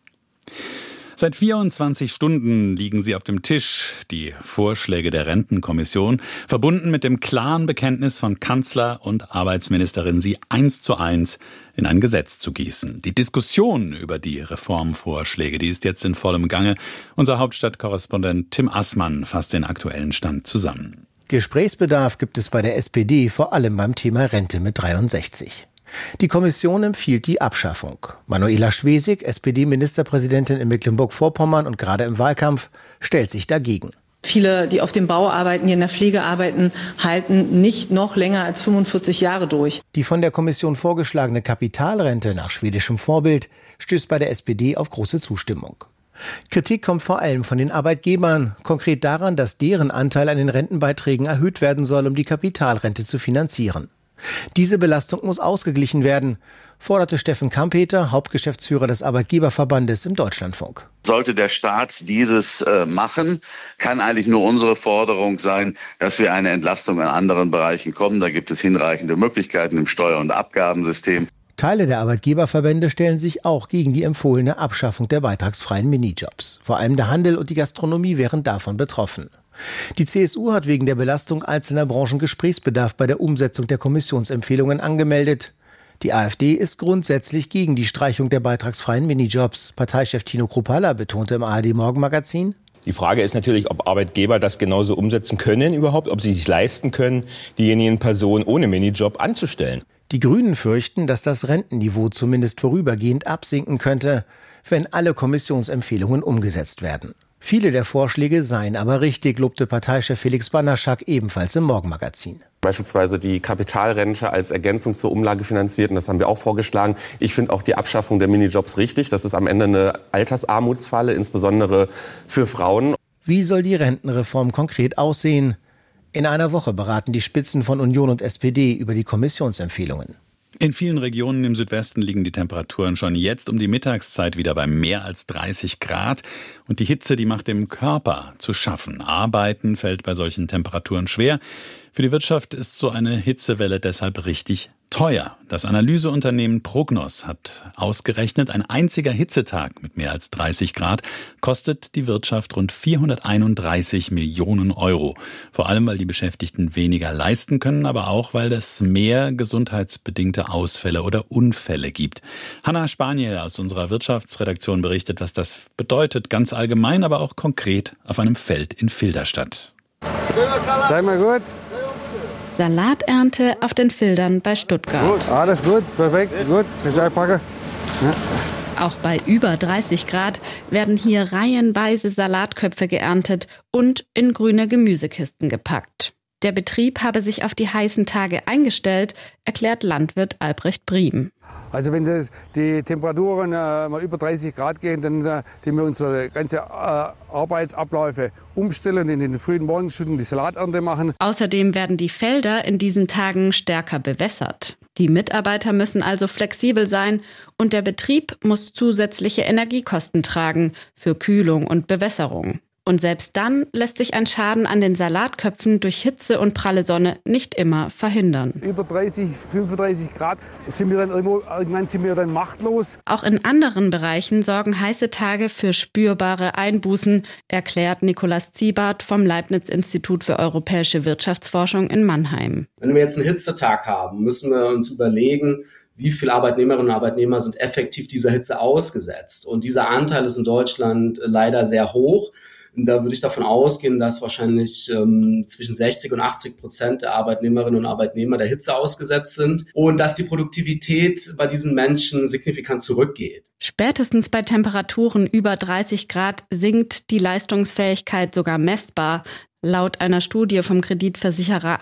Seit vierundzwanzig Stunden liegen sie auf dem Tisch, die Vorschläge der Rentenkommission, verbunden mit dem klaren Bekenntnis von Kanzler und Arbeitsministerin, sie eins zu eins in ein Gesetz zu gießen. Die Diskussion über die Reformvorschläge, die ist jetzt in vollem Gange. Unser Hauptstadtkorrespondent Tim Assmann fasst den aktuellen Stand zusammen. Gesprächsbedarf gibt es bei der S P D, vor allem beim Thema Rente mit dreiundsechzig. Die Kommission empfiehlt die Abschaffung. Manuela Schwesig, S P D-Ministerpräsidentin in Mecklenburg-Vorpommern und gerade im Wahlkampf, stellt sich dagegen. Viele, die auf dem Bau arbeiten, die in der Pflege arbeiten, halten nicht noch länger als fünfundvierzig Jahre durch. Die von der Kommission vorgeschlagene Kapitalrente nach schwedischem Vorbild stößt bei der S P D auf große Zustimmung. Kritik kommt vor allem von den Arbeitgebern, konkret daran, dass deren Anteil an den Rentenbeiträgen erhöht werden soll, um die Kapitalrente zu finanzieren. Diese Belastung muss ausgeglichen werden, forderte Steffen Kampeter, Hauptgeschäftsführer des Arbeitgeberverbandes im Deutschlandfunk. Sollte der Staat dieses äh, machen, kann eigentlich nur unsere Forderung sein, dass wir eine Entlastung in anderen Bereichen kommen. Da gibt es hinreichende Möglichkeiten im Steuer- und Abgabensystem. Teile der Arbeitgeberverbände stellen sich auch gegen die empfohlene Abschaffung der beitragsfreien Minijobs. Vor allem der Handel und die Gastronomie wären davon betroffen. Die C S U hat wegen der Belastung einzelner Branchen Gesprächsbedarf bei der Umsetzung der Kommissionsempfehlungen angemeldet. Die AfD ist grundsätzlich gegen die Streichung der beitragsfreien Minijobs. Parteichef Tino Kruppalla betonte im A R D-Morgenmagazin: Die Frage ist natürlich, ob Arbeitgeber das genauso umsetzen können überhaupt, ob sie sich leisten können, diejenigen Personen ohne Minijob anzustellen. Die Grünen fürchten, dass das Rentenniveau zumindest vorübergehend absinken könnte, wenn alle Kommissionsempfehlungen umgesetzt werden. Viele der Vorschläge seien aber richtig, lobte Parteichef Felix Banaschak ebenfalls im Morgenmagazin. Beispielsweise die Kapitalrente als Ergänzung zur Umlage finanziert, und das haben wir auch vorgeschlagen. Ich finde auch die Abschaffung der Minijobs richtig. Das ist am Ende eine Altersarmutsfalle, insbesondere für Frauen. Wie soll die Rentenreform konkret aussehen? In einer Woche beraten die Spitzen von Union und S P D über die Kommissionsempfehlungen. In vielen Regionen im Südwesten liegen die Temperaturen schon jetzt um die Mittagszeit wieder bei mehr als dreißig Grad. Und die Hitze, die macht dem Körper zu schaffen. Arbeiten fällt bei solchen Temperaturen schwer. Für die Wirtschaft ist so eine Hitzewelle deshalb richtig teuer. Das Analyseunternehmen Prognos hat ausgerechnet, ein einziger Hitzetag mit mehr als dreißig Grad kostet die Wirtschaft rund vierhunderteinunddreißig Millionen Euro. Vor allem, weil die Beschäftigten weniger leisten können, aber auch, weil es mehr gesundheitsbedingte Ausfälle oder Unfälle gibt. Hanna Spaniel aus unserer Wirtschaftsredaktion berichtet, was das bedeutet, ganz allgemein, aber auch konkret auf einem Feld in Filderstadt. Sei mal gut. Salaternte auf den Fildern bei Stuttgart. Gut, alles gut, perfekt, gut. Jetzt einpacken. Ja. Auch bei über dreißig Grad werden hier reihenweise Salatköpfe geerntet und in grüne Gemüsekisten gepackt. Der Betrieb habe sich auf die heißen Tage eingestellt, erklärt Landwirt Albrecht Briem. Also wenn die Temperaturen äh, mal über dreißig Grad gehen, dann äh, wir unsere ganze äh, Arbeitsabläufe umstellen, in den frühen Morgenstunden die Salaternte machen. Außerdem werden die Felder in diesen Tagen stärker bewässert. Die Mitarbeiter müssen also flexibel sein und der Betrieb muss zusätzliche Energiekosten tragen für Kühlung und Bewässerung. Und selbst dann lässt sich ein Schaden an den Salatköpfen durch Hitze und pralle Sonne nicht immer verhindern. Über dreißig, fünfunddreißig Grad sind wir dann irgendwo, irgendwann sind wir dann machtlos. Auch in anderen Bereichen sorgen heiße Tage für spürbare Einbußen, erklärt Nikolaus Ziebart vom Leibniz-Institut für europäische Wirtschaftsforschung in Mannheim. Wenn wir jetzt einen Hitzetag haben, müssen wir uns überlegen, wie viele Arbeitnehmerinnen und Arbeitnehmer sind effektiv dieser Hitze ausgesetzt. Und dieser Anteil ist in Deutschland leider sehr hoch. Da würde ich davon ausgehen, dass wahrscheinlich ähm, zwischen sechzig und achtzig Prozent der Arbeitnehmerinnen und Arbeitnehmer der Hitze ausgesetzt sind und dass die Produktivität bei diesen Menschen signifikant zurückgeht. Spätestens bei Temperaturen über dreißig Grad sinkt die Leistungsfähigkeit sogar messbar. Laut einer Studie vom Kreditversicherer